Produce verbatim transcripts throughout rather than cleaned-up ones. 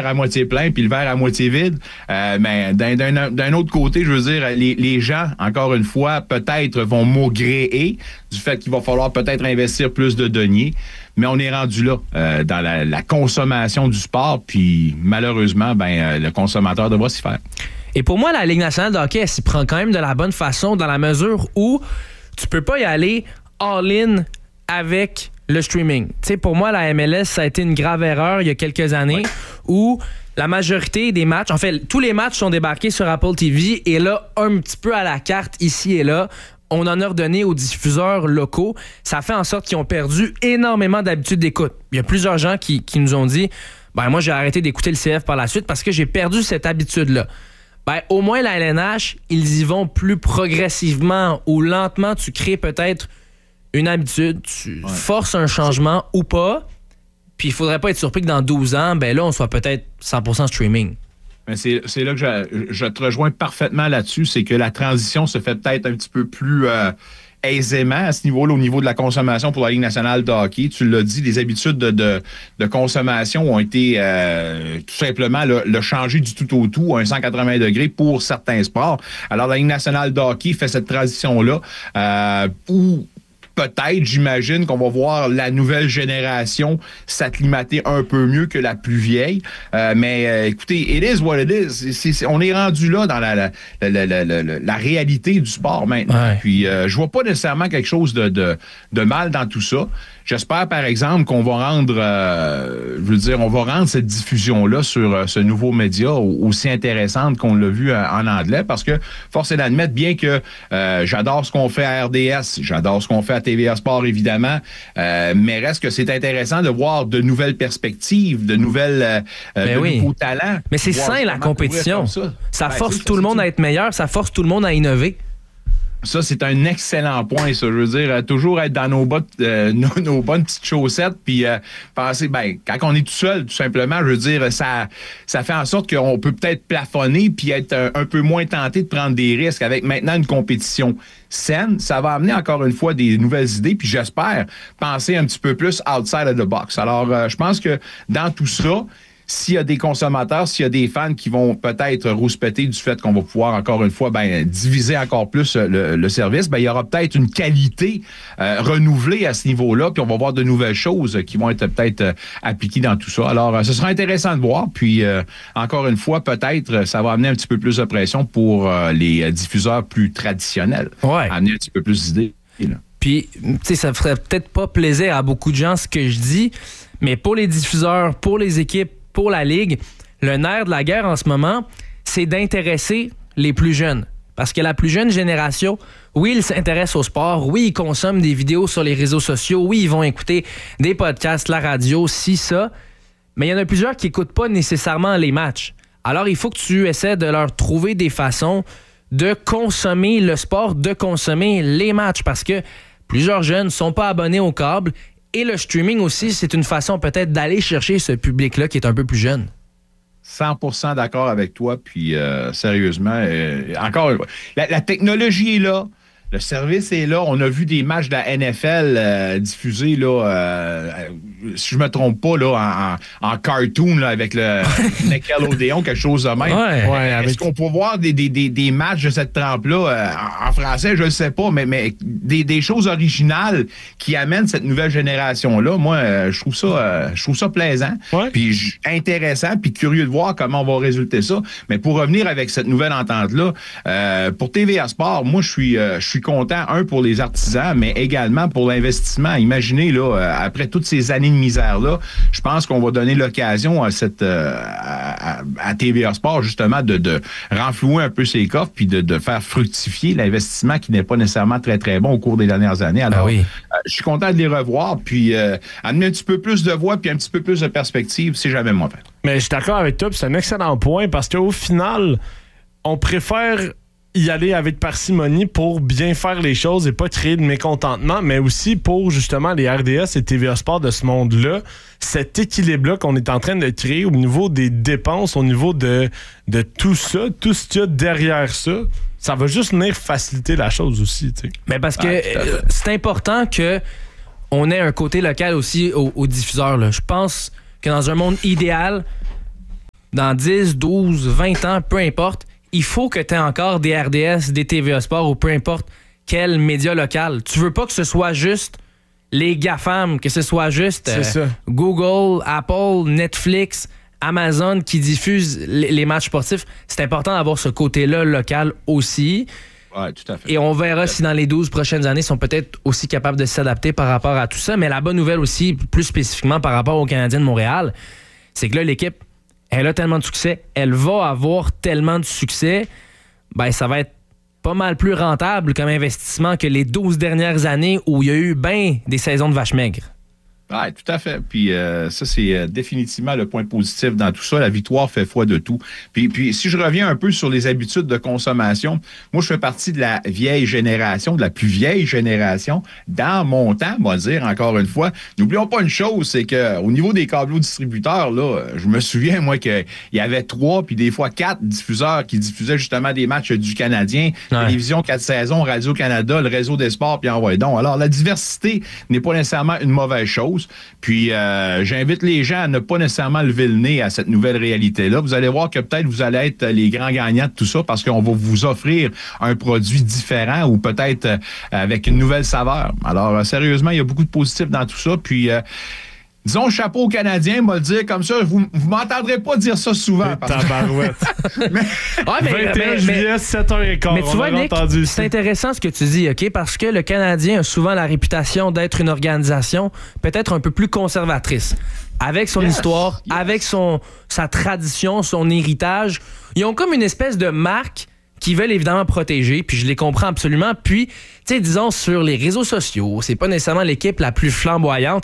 à moitié plein puis le verre à moitié vide. Euh, mais d'un, d'un, d'un autre côté, je veux dire, les, les gens, encore une fois, peut-être vont maugréer du fait qu'il va falloir peut-être investir plus de deniers. Mais on est rendu là, euh, dans la, la consommation du sport, puis malheureusement, ben euh, le consommateur devra s'y faire. Et pour moi, la Ligue nationale de hockey, elle s'y prend quand même de la bonne façon, dans la mesure où tu peux pas y aller all-in avec le streaming. Tu sais, pour moi, la M L S, ça a été une grave erreur il y a quelques années, ouais. où la majorité des matchs, en fait, tous les matchs sont débarqués sur Apple T V, et là, un petit peu à la carte, ici et là, on en a redonné aux diffuseurs locaux. Ça fait en sorte qu'ils ont perdu énormément d'habitude d'écoute. Il y a plusieurs gens qui, qui nous ont dit « Ben moi, j'ai arrêté d'écouter le C F par la suite parce que j'ai perdu cette habitude-là. » Ben, au moins, la L N H, ils y vont plus progressivement ou lentement. Tu crées peut-être une habitude, tu ouais. forces un changement ou pas, puis il faudrait pas être surpris que dans douze ans, ben là, on soit peut-être cent pour cent streaming. Mais c'est, c'est là que je, je te rejoins parfaitement là-dessus, c'est que la transition se fait peut-être un petit peu plus euh, aisément à ce niveau-là, au niveau de la consommation pour la Ligue nationale de hockey. Tu l'as dit, les habitudes de, de, de consommation ont été euh, tout simplement le, le changer du tout au tout, à un cent quatre-vingts degrés pour certains sports. Alors, la Ligue nationale de hockey fait cette transition-là euh, où peut-être, j'imagine, qu'on va voir la nouvelle génération s'acclimater un peu mieux que la plus vieille. Euh, mais euh, écoutez, it is what it is. C'est, c'est, on est rendu là dans la, la, la, la, la, la, la réalité du sport maintenant. Ouais. Puis, euh, je vois pas nécessairement quelque chose de, de, de mal dans tout ça. J'espère, par exemple, qu'on va rendre, euh, je veux dire, on va rendre cette diffusion-là sur euh, ce nouveau média aussi intéressante qu'on l'a vu euh, en anglais, parce que, force est d'admettre, bien que euh, j'adore ce qu'on fait à R D S, j'adore ce qu'on fait à T V A Sport, évidemment, euh, mais reste que c'est intéressant de voir de nouvelles perspectives, de nouvelles, euh, de oui. nouveaux talents. Mais c'est sain, la compétition. Ça, ça ben, force tout ça, le monde à être meilleur, ça force tout le monde à innover. Ça, c'est un excellent point, ça. Je veux dire, euh, toujours être dans nos, bottes, euh, nos, nos bonnes petites chaussettes, puis euh, penser, ben, quand on est tout seul, tout simplement, je veux dire, ça, ça fait en sorte qu'on peut peut-être plafonner puis être un, un peu moins tenté de prendre des risques. Avec maintenant une compétition saine, ça va amener encore une fois des nouvelles idées, puis j'espère penser un petit peu plus outside of the box. Alors, euh, je pense que dans tout ça, s'il y a des consommateurs, s'il y a des fans qui vont peut-être rouspéter du fait qu'on va pouvoir, encore une fois, ben, diviser encore plus le, le service, ben, il y aura peut-être une qualité euh, renouvelée à ce niveau-là, puis on va voir de nouvelles choses qui vont être peut-être euh, appliquées dans tout ça. Alors, euh, ce sera intéressant de voir, puis euh, encore une fois, peut-être, ça va amener un petit peu plus de pression pour euh, les diffuseurs plus traditionnels. Ouais. Amener un petit peu plus d'idées, là. Puis, tu sais, ça ferait peut-être pas plaisir à beaucoup de gens ce que je dis, mais pour les diffuseurs, pour les équipes, pour la Ligue, le nerf de la guerre en ce moment, c'est d'intéresser les plus jeunes. Parce que la plus jeune génération, oui, ils s'intéressent au sport, oui, ils consomment des vidéos sur les réseaux sociaux, oui, ils vont écouter des podcasts, la radio, ci, ça, mais il y en a plusieurs qui n'écoutent pas nécessairement les matchs. Alors, il faut que tu essaies de leur trouver des façons de consommer le sport, de consommer les matchs, parce que plusieurs jeunes ne sont pas abonnés au câble. Et le streaming aussi, c'est une façon peut-être d'aller chercher ce public-là qui est un peu plus jeune. cent pour cent d'accord avec toi, puis euh, sérieusement, euh, encore, la, la technologie est là, le service est là. On a vu des matchs de la N F L euh, diffusés, là, euh, si je me trompe pas, là, en, en cartoon là, avec le Nickelodeon, quelque chose de même. Ouais, ouais, Est-ce avec... qu'on peut voir des, des, des, des matchs de cette trempe-là euh, en français, je ne sais pas, mais, mais des, des choses originales qui amènent cette nouvelle génération-là, moi, euh, je trouve ça euh, je trouve ça plaisant, ouais. puis intéressant, puis curieux de voir comment on va résulter ça. Mais pour revenir avec cette nouvelle entente-là, euh, pour T V A Sport, moi, je suis euh, je suis content, un, pour les artisans, mais également pour l'investissement. Imaginez, là, euh, après toutes ces années de misère-là, je pense qu'on va donner l'occasion à cette euh, à, à, à T V A Sport, justement, de, de renflouer un peu ses coffres puis de, de faire fructifier l'investissement qui n'est pas nécessairement très, très bon au cours des dernières années. Alors, ah oui. euh, je suis content de les revoir, puis euh, amener un petit peu plus de voix puis un petit peu plus de perspective, c'est jamais moins fait. Mais je suis d'accord avec toi, puis c'est un excellent point, parce qu'au final, on préfère y aller avec parcimonie pour bien faire les choses et pas créer de mécontentement, mais aussi pour justement les R D S et T V A Sport de ce monde-là, cet équilibre-là qu'on est en train de créer au niveau des dépenses, au niveau de, de tout ça, tout ce qu'il y a derrière ça, ça va juste venir faciliter la chose aussi. Tu sais. Mais parce que euh, c'est important que on ait un côté local aussi aux, aux diffuseurs. Là. Je pense que dans un monde idéal, dans dix, douze, vingt ans, peu importe, il faut que tu aies encore des R D S, des T V A Sport ou peu importe quel média local. Tu veux pas que ce soit juste les GAFAM, que ce soit juste euh, Google, Apple, Netflix, Amazon qui diffusent les, les matchs sportifs. C'est important d'avoir ce côté-là local aussi. Oui, tout à fait. Et on verra si dans les douze prochaines années, ils sont peut-être aussi capables de s'adapter par rapport à tout ça. Mais la bonne nouvelle aussi, plus spécifiquement par rapport aux Canadiens de Montréal, c'est que là, l'équipe, elle a tellement de succès, elle va avoir tellement de succès, ben ça va être pas mal plus rentable comme investissement que les douze dernières années où il y a eu ben des saisons de vaches maigres. Oui, tout à fait. Puis euh, ça, c'est euh, définitivement le point positif dans tout ça. La victoire fait foi de tout. Puis, puis si je reviens un peu sur les habitudes de consommation, moi, je fais partie de la vieille génération, de la plus vieille génération. Dans mon temps, on va dire encore une fois, n'oublions pas une chose, c'est qu'au niveau des câbleaux distributeurs, là, je me souviens, moi, qu'il y avait trois, puis des fois quatre diffuseurs qui diffusaient justement des matchs du Canadien. Ouais. Télévision quatre saisons, Radio-Canada, le réseau des sports, puis envoyez donc. Alors, la diversité n'est pas nécessairement une mauvaise chose. Puis, euh, j'invite les gens à ne pas nécessairement lever le nez à cette nouvelle réalité-là. Vous allez voir que peut-être vous allez être les grands gagnants de tout ça parce qu'on va vous offrir un produit différent ou peut-être euh, avec une nouvelle saveur. Alors, euh, sérieusement, il y a beaucoup de positifs dans tout ça. Puis, euh, disons, chapeau aux Canadiens, moi le dire comme ça, vous ne m'entendrez pas dire ça souvent. Tabarouette. mais, ouais, mais, vingt et un mais, juillet, sept heures quinze. Mais tu vois, Nick, c'est intéressant ce que tu dis, OK? Parce que le Canadien a souvent la réputation d'être une organisation peut-être un peu plus conservatrice. Avec son yes, histoire, yes. avec son, sa tradition, son héritage. Ils ont comme une espèce de marque qu'ils veulent évidemment protéger, puis je les comprends absolument. Puis, tu sais, disons, sur les réseaux sociaux, c'est pas nécessairement l'équipe la plus flamboyante.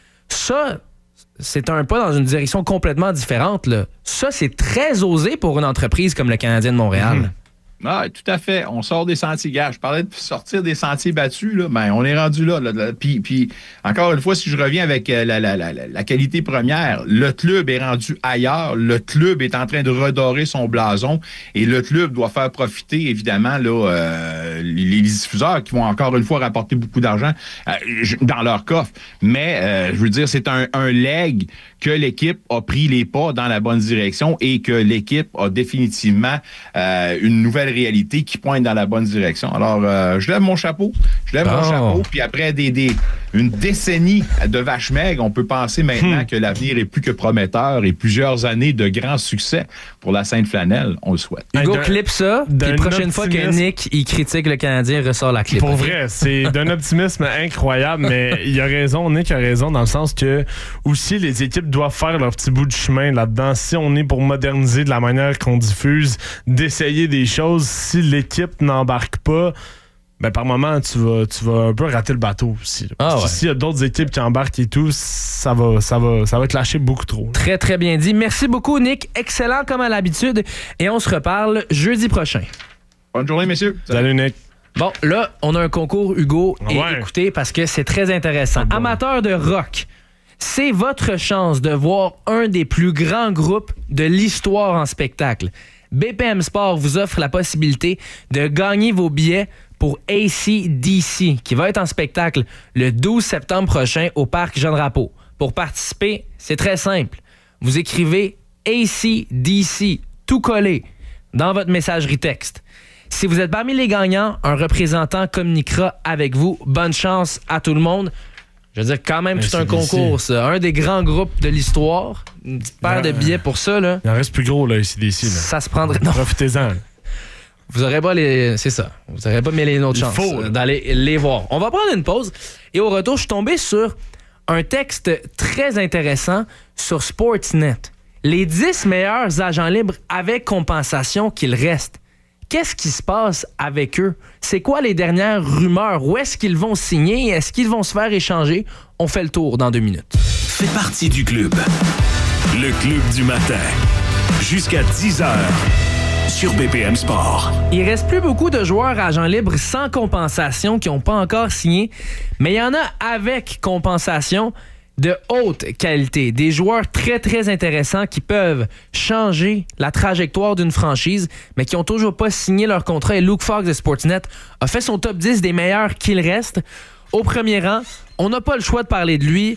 Ça, c'est un pas dans une direction complètement différente, là. Ça, c'est très osé pour une entreprise comme le Canadien de Montréal. Mm-hmm. Ah, tout à fait. On sort des sentiers gars. Je parlais de sortir des sentiers battus, là. Ben, on est rendu là. là, là. Puis, puis, encore une fois, si je reviens avec euh, la, la, la, la qualité première, le club est rendu ailleurs. Le club est en train de redorer son blason et le club doit faire profiter, évidemment, là, euh, les diffuseurs qui vont encore une fois rapporter beaucoup d'argent euh, dans leur coffre. Mais, euh, je veux dire, c'est un, un leg que l'équipe a pris les pas dans la bonne direction et que l'équipe a définitivement euh, une nouvelle réalité qui pointe dans la bonne direction. Alors, euh, je lève mon chapeau. Je lève oh. mon chapeau. Puis après des, des, une décennie de vaches maigres, on peut penser maintenant hmm. que l'avenir est plus que prometteur et plusieurs années de grands succès pour la Sainte-Flanelle. On le souhaite. Hugo, clip ça. Puis la prochaine fois que Nick il critique le Canadien, ressort la clip. Pour vrai, c'est d'un optimisme incroyable, mais il a raison, Nick a raison dans le sens que aussi les équipes doivent faire leur petit bout de chemin là-dedans. Si on est pour moderniser de la manière qu'on diffuse, d'essayer des choses, si l'équipe n'embarque pas, ben par moment, tu vas, tu vas un peu rater le bateau aussi. Ah ouais. S'il y a d'autres équipes qui embarquent et tout, ça va, ça va, ça va te lâcher beaucoup trop. Là. Très, très bien dit. Merci beaucoup, Nick. Excellent comme à l'habitude. Et on se reparle jeudi prochain. Bonne journée, messieurs. Salut, Nick. Bon, là, on a un concours, Hugo. Et ouais. écoutez, parce que c'est très intéressant. Ah bon. Amateur de rock, c'est votre chance de voir un des plus grands groupes de l'histoire en spectacle. B P M Sport vous offre la possibilité de gagner vos billets pour A C D C, qui va être en spectacle le douze septembre prochain au Parc Jean-Drapeau. Pour participer, c'est très simple. Vous écrivez A C D C, tout collé, dans votre messagerie texte. Si vous êtes parmi les gagnants, un représentant communiquera avec vous. Bonne chance à tout le monde. Je veux dire, quand même, tout un concours, ça. Un des grands groupes de l'histoire. Une petite paire de billets pour ça, là. Il en reste plus gros, là, ici, d'ici. Ça se prendrait... Non. Profitez-en. Vous n'aurez pas les... C'est ça. Vous n'aurez pas mêlé une autre chance faut, d'aller les voir. On va prendre une pause. Et au retour, je suis tombé sur un texte très intéressant sur Sportsnet. Les dix meilleurs agents libres avec compensation qu'il reste. Qu'est-ce qui se passe avec eux? C'est quoi les dernières rumeurs? Où est-ce qu'ils vont signer? Est-ce qu'ils vont se faire échanger? On fait le tour dans deux minutes. Fais partie du club. Le club du matin. Jusqu'à dix heures. Sur B P M Sport. Il reste plus beaucoup de joueurs agents libres sans compensation qui n'ont pas encore signé, mais il y en a avec compensation de haute qualité. Des joueurs très, très intéressants qui peuvent changer la trajectoire d'une franchise, mais qui n'ont toujours pas signé leur contrat. Et Luke Fox de Sportsnet a fait son top dix des meilleurs qu'il reste. Au premier rang, on n'a pas le choix de parler de lui.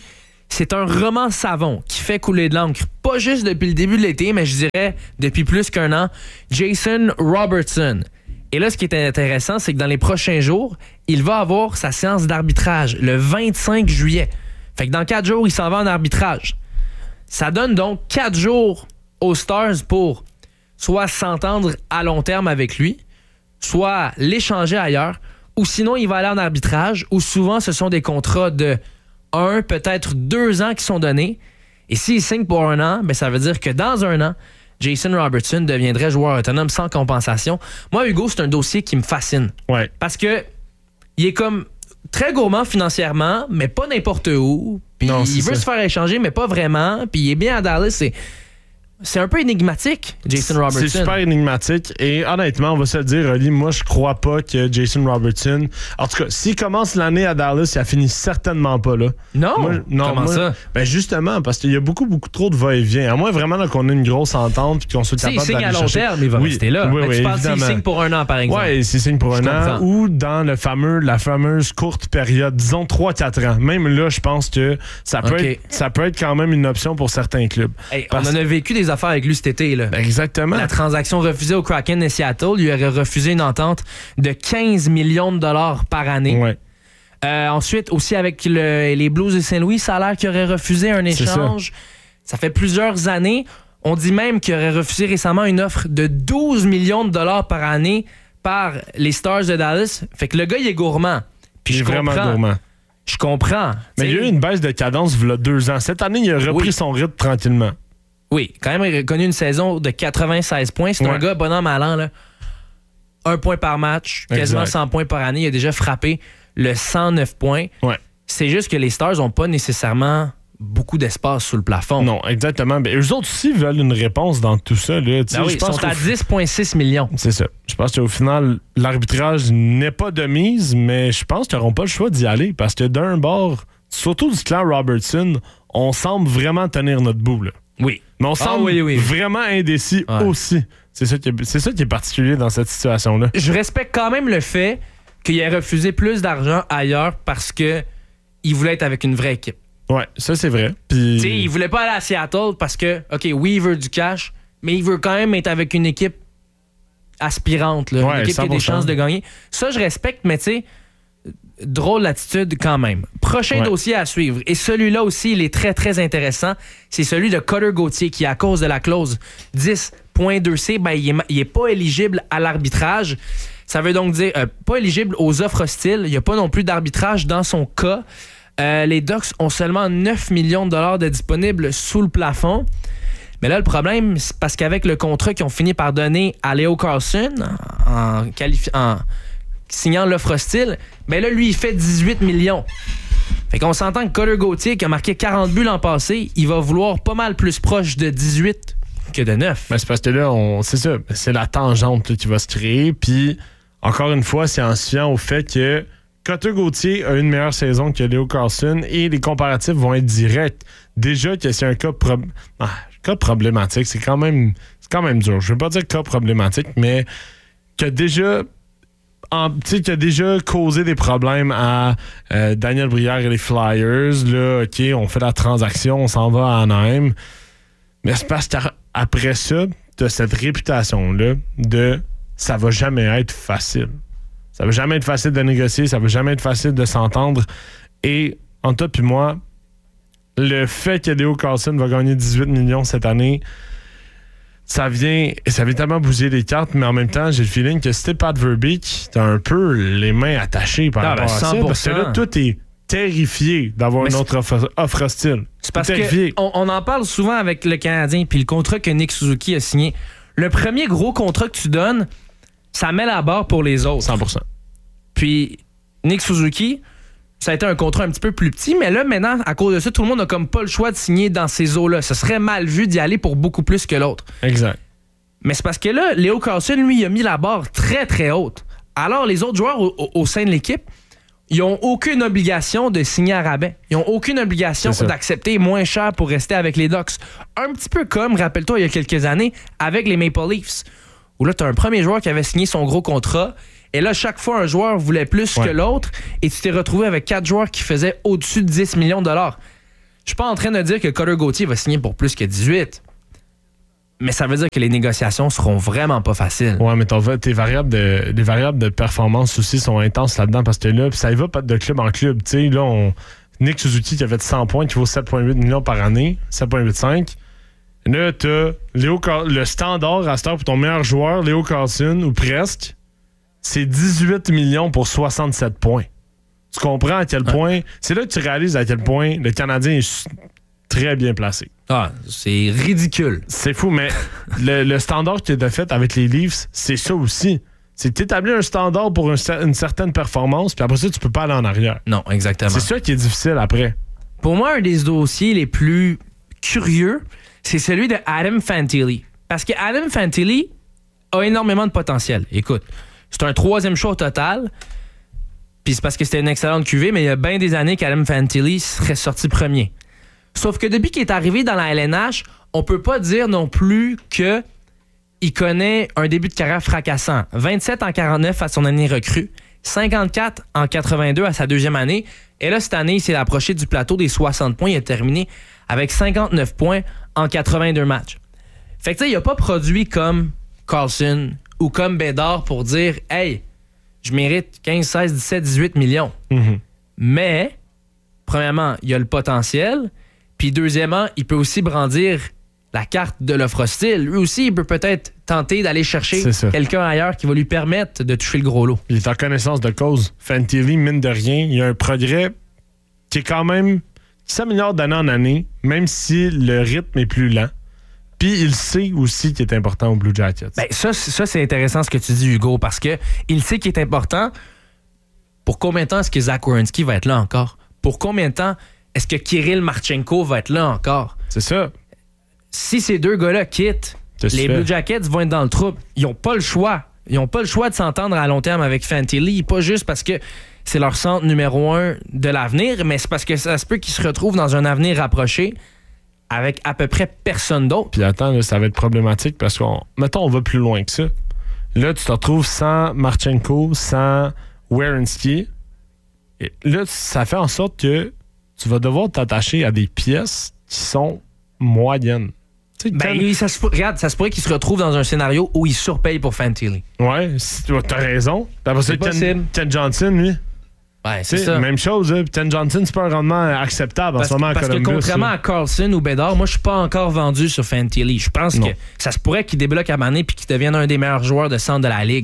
c'est un roman savon qui fait couler de l'encre, pas juste depuis le début de l'été, mais je dirais depuis plus qu'un an, Jason Robertson. Et là, ce qui est intéressant, c'est que dans les prochains jours, il va avoir sa séance d'arbitrage le vingt-cinq juillet. Fait que dans quatre jours, il s'en va en arbitrage. Ça donne donc quatre jours aux Stars pour soit s'entendre à long terme avec lui, soit l'échanger ailleurs, ou sinon il va aller en arbitrage, où souvent ce sont des contrats de un, peut-être deux ans qui sont donnés. Et s'il signe pour un an, ben ça veut dire que dans un an, Jason Robertson deviendrait joueur autonome sans compensation. Moi, Hugo, c'est un dossier qui me fascine. Ouais. Parce que il est comme très gourmand financièrement, mais pas n'importe où. Puis Non, il veut ça. se faire échanger, mais pas vraiment. Puis il est bien à Dallas. C'est, c'est un peu énigmatique, Jason Robertson. C'est super énigmatique. Et honnêtement, on va se le dire, Oli, moi, je crois pas que Jason Robertson... En tout cas, s'il commence l'année à Dallas, il finit certainement pas là. Non? Moi, non, Comment moi, ça? Ben justement, parce qu'il y a beaucoup, beaucoup trop de va-et-vient. À moins vraiment là, qu'on ait une grosse entente puis qu'on soit Tu sais, il capable signe d'aller à long chercher... terme, il va Oui, rester là. oui, Mais oui, tu penses qu'il évidemment. signe pour un an, par exemple? Ouais, s'il signe pour Je un an comprends. ou dans le fameux, la fameuse courte période, disons trois quatre ans. Même là, je pense que ça peut, Ok. être, ça peut être quand même une option pour certains clubs. Hey, Parce- On en a vécu des affaires avec lui cet été, là. Exactement. La transaction refusée au Kraken de Seattle lui aurait refusé une entente de quinze millions de dollars par année. Ouais. Euh, ensuite, aussi avec le- les Blues de Saint-Louis, ça a l'air qu'il aurait refusé un C'est échange. Ça. ça fait plusieurs années. On dit même qu'il aurait refusé récemment une offre de douze millions de dollars par année par les Stars de Dallas. Fait que le gars, il est gourmand. Puis Il je est vraiment comprends. gourmand. Je comprends. Mais il y a eu une baisse de cadence il y a deux ans. Cette année, il a repris Oui. son rythme tranquillement. Oui, quand même, il a connu une saison de quatre-vingt-seize points. C'est Ouais. un gars bon an, mal an, là. Un point par match, quasiment Exact. cent points par année. Il a déjà frappé le cent neuf points. Ouais. C'est juste que les Stars n'ont pas nécessairement beaucoup d'espace sous le plafond. Non, exactement. Mais eux autres aussi veulent une réponse dans tout ça. Là. Tu sais, Ben oui, je ils pense sont à qu'au- dix virgule six millions. C'est ça. Je pense qu'au final, l'arbitrage n'est pas de mise, mais je pense qu'ils n'auront pas le choix d'y aller parce que d'un bord, surtout du clan Robertson, on semble vraiment tenir notre bout. Là. Oui. Mais on Ah semble oui, oui. vraiment indécis Ouais. aussi. C'est ça, qui est, c'est ça qui est particulier dans cette situation-là. Je respecte quand même le fait qu'il ait refusé plus d'argent ailleurs parce que il voulait être avec une vraie équipe. Ouais, ça c'est vrai. Puis... Tu sais, il voulait pas aller à Seattle parce que, OK, oui, il veut du cash, mais il veut quand même être avec une équipe aspirante, là, Ouais, une équipe qui a cent des pour cent. chances de gagner. Ça, je respecte, mais tu sais, drôle d'attitude quand même. Prochain Ouais. dossier à suivre, et celui-là aussi, il est très, très intéressant, c'est celui de Cutter Gauthier qui, à cause de la clause dix point deux C, ben, il est, ma- il est pas éligible à l'arbitrage. Ça veut donc dire euh, pas éligible aux offres hostiles. Il n'y a pas non plus d'arbitrage dans son cas. Euh, les Ducks ont seulement neuf millions de dollars de disponibles sous le plafond. Mais là, le problème, c'est parce qu'avec le contrat qu'ils ont fini par donner à Leo Carlson en, qualifi- en signant l'offre hostile, ben là, lui, il fait dix-huit millions. Fait qu'on s'entend que Cutter Gauthier, qui a marqué quarante buts l'an passé, il va vouloir pas mal plus proche de dix-huit que de neuf. Ben, c'est parce que là, on, c'est ça, c'est la tangente là, qui va se créer. Puis, encore une fois, c'est en se fiant au fait que Cutter Gauthier a une meilleure saison que Leo Carlson et les comparatifs vont être directs. Déjà que c'est un cas, pro- ah, cas problématique, c'est quand même c'est quand même dur. Je veux pas dire cas problématique, mais que déjà en, tu sais, qui a déjà causé des problèmes à euh, Daniel Brière et les Flyers. Là, OK, on fait la transaction, on s'en va à Anaheim. Mais c'est parce qu'après ça, tu as cette réputation-là de ça va jamais être facile. Ça va jamais être facile de négocier, ça va jamais être facile de s'entendre. Et en toi puis moi, le fait que Leo Carlson va gagner dix-huit millions cette année, ça vient, ça vient tellement bouger les cartes, mais en même temps, j'ai le feeling que si t'es Pat Verbeek, t'as un peu les mains attachées par Ah, rapport ben, à ça. cent pour Parce que cent. là, toi, t'es terrifié d'avoir Mais une c'est- autre offre, offre hostile. C'est parce terrifié. qu'on on en parle souvent avec le Canadien, puis le contrat que Nick Suzuki a signé. Le premier gros contrat que tu donnes, ça met la barre pour les autres. cent pour cent. Puis Nick Suzuki, ça a été un contrat un petit peu plus petit, mais là, maintenant, à cause de ça, tout le monde n'a comme pas le choix de signer dans ces eaux-là. Ce serait mal vu d'y aller pour beaucoup plus que l'autre. Exact. Mais c'est parce que là, Leo Carlson, lui, il a mis la barre très, très haute. Alors, les autres joueurs au, au- au sein de l'équipe, ils n'ont aucune obligation de signer à rabais. Ils n'ont aucune obligation C'est ça. d'accepter moins cher pour rester avec les Ducks. Un petit peu comme, rappelle-toi, il y a quelques années, avec les Maple Leafs, où là, tu as un premier joueur qui avait signé son gros contrat. Et là, chaque fois, un joueur voulait plus Ouais. que l'autre. Et tu t'es retrouvé avec quatre joueurs qui faisaient au-dessus de dix millions de dollars. suis pas en train de dire que Cutter Gauthier va signer pour plus que dix-huit. Mais ça veut dire que les négociations seront vraiment pas faciles. Ouais, mais ton, tes variables de, les variables de performance aussi sont intenses là-dedans parce que là, ça y va pas de club en club. Tu sais, là, on, Nick Suzuki qui a fait cent points, qui vaut sept virgule huit millions par année, sept virgule quatre-vingt-cinq. Là, t'as Léo Car- le standard à cette heure pour ton meilleur joueur, Léo Carlson, ou presque, c'est dix-huit millions pour soixante-sept points. Tu comprends à quel point... Ouais. C'est là que tu réalises à quel point le Canadien est très bien placé. Ah, c'est ridicule. C'est fou, mais le, le standard que tu as fait avec les Leafs, c'est ça aussi. C'est d'établir un standard pour un, une certaine performance, puis après ça, tu peux pas aller en arrière. Non, exactement. C'est ça qui est difficile après. Pour moi, un des dossiers les plus curieux, c'est celui de Adam Fantilli. Parce que Adam Fantilli a énormément de potentiel. Écoute, c'est un troisième choix au total, puis c'est parce que c'était une excellente cuvée, mais il y a bien des années qu'Adam Fantilli serait sorti premier. Sauf que depuis qu'il est arrivé dans la L N H, on peut pas dire non plus que il connaît un début de carrière fracassant. vingt-sept en quarante-neuf à son année recrue, cinquante-quatre en quatre-vingt-deux à sa deuxième année. Et là, cette année, il s'est approché du plateau des soixante points. Il a terminé avec cinquante-neuf points en quatre-vingt-deux matchs. Fait que tu sais, il a pas produit comme Carlson ou comme Bédard pour dire « Hey, je mérite quinze, seize, dix-sept, dix-huit millions. Mm-hmm. » Mais, premièrement, il a le potentiel. Puis deuxièmement, il peut aussi brandir la carte de l'offre hostile. Lui aussi, il peut peut-être tenter d'aller chercher quelqu'un ailleurs qui va lui permettre de toucher le gros lot. Il est en connaissance de cause. Fantilli, mine de rien, il y a un progrès qui est quand même qui s'améliore d'année en année, même si le rythme est plus lent. Puis il sait aussi qu'il est important au Blue Jackets. Ben, ça, ça, c'est intéressant ce que tu dis, Hugo, parce que il sait qu'il est important. Pour combien de temps est-ce que Zach Werenski va être là encore? Pour combien de temps est-ce que Kirill Marchenko va être là encore? C'est ça. Si ces deux gars-là quittent, Qu'est-ce les Blue Jackets vont être dans le trouble. Ils n'ont pas le choix. Ils n'ont pas le choix de s'entendre à long terme avec Fantilli. Pas juste parce que c'est leur centre numéro un de l'avenir, mais c'est parce que ça se peut qu'ils se retrouvent dans un avenir rapproché avec à peu près personne d'autre. Puis attends, là, ça va être problématique parce qu'on... Mettons, on va plus loin que ça. Là, tu te retrouves sans Marchenko, sans Werenski. Et là, ça fait en sorte que tu vas devoir t'attacher à des pièces qui sont moyennes. Ben, il, ça se, regarde, ça se pourrait qu'il se retrouve dans un scénario où il surpaye pour Fantilli. Ouais, si, t'as raison. Après ça, Ken, Ken Johnson, lui. Ouais, c'est ça. Même chose, hein. Ken Johnson, c'est pas un rendement acceptable parce, en ce moment à parce Columbus. Parce que contrairement là. à Carlson ou Bédard, moi, je suis pas encore vendu sur Fantilli. Je pense non. que ça se pourrait qu'il débloque à Mané puis qu'il devienne un des meilleurs joueurs de centre de la Ligue.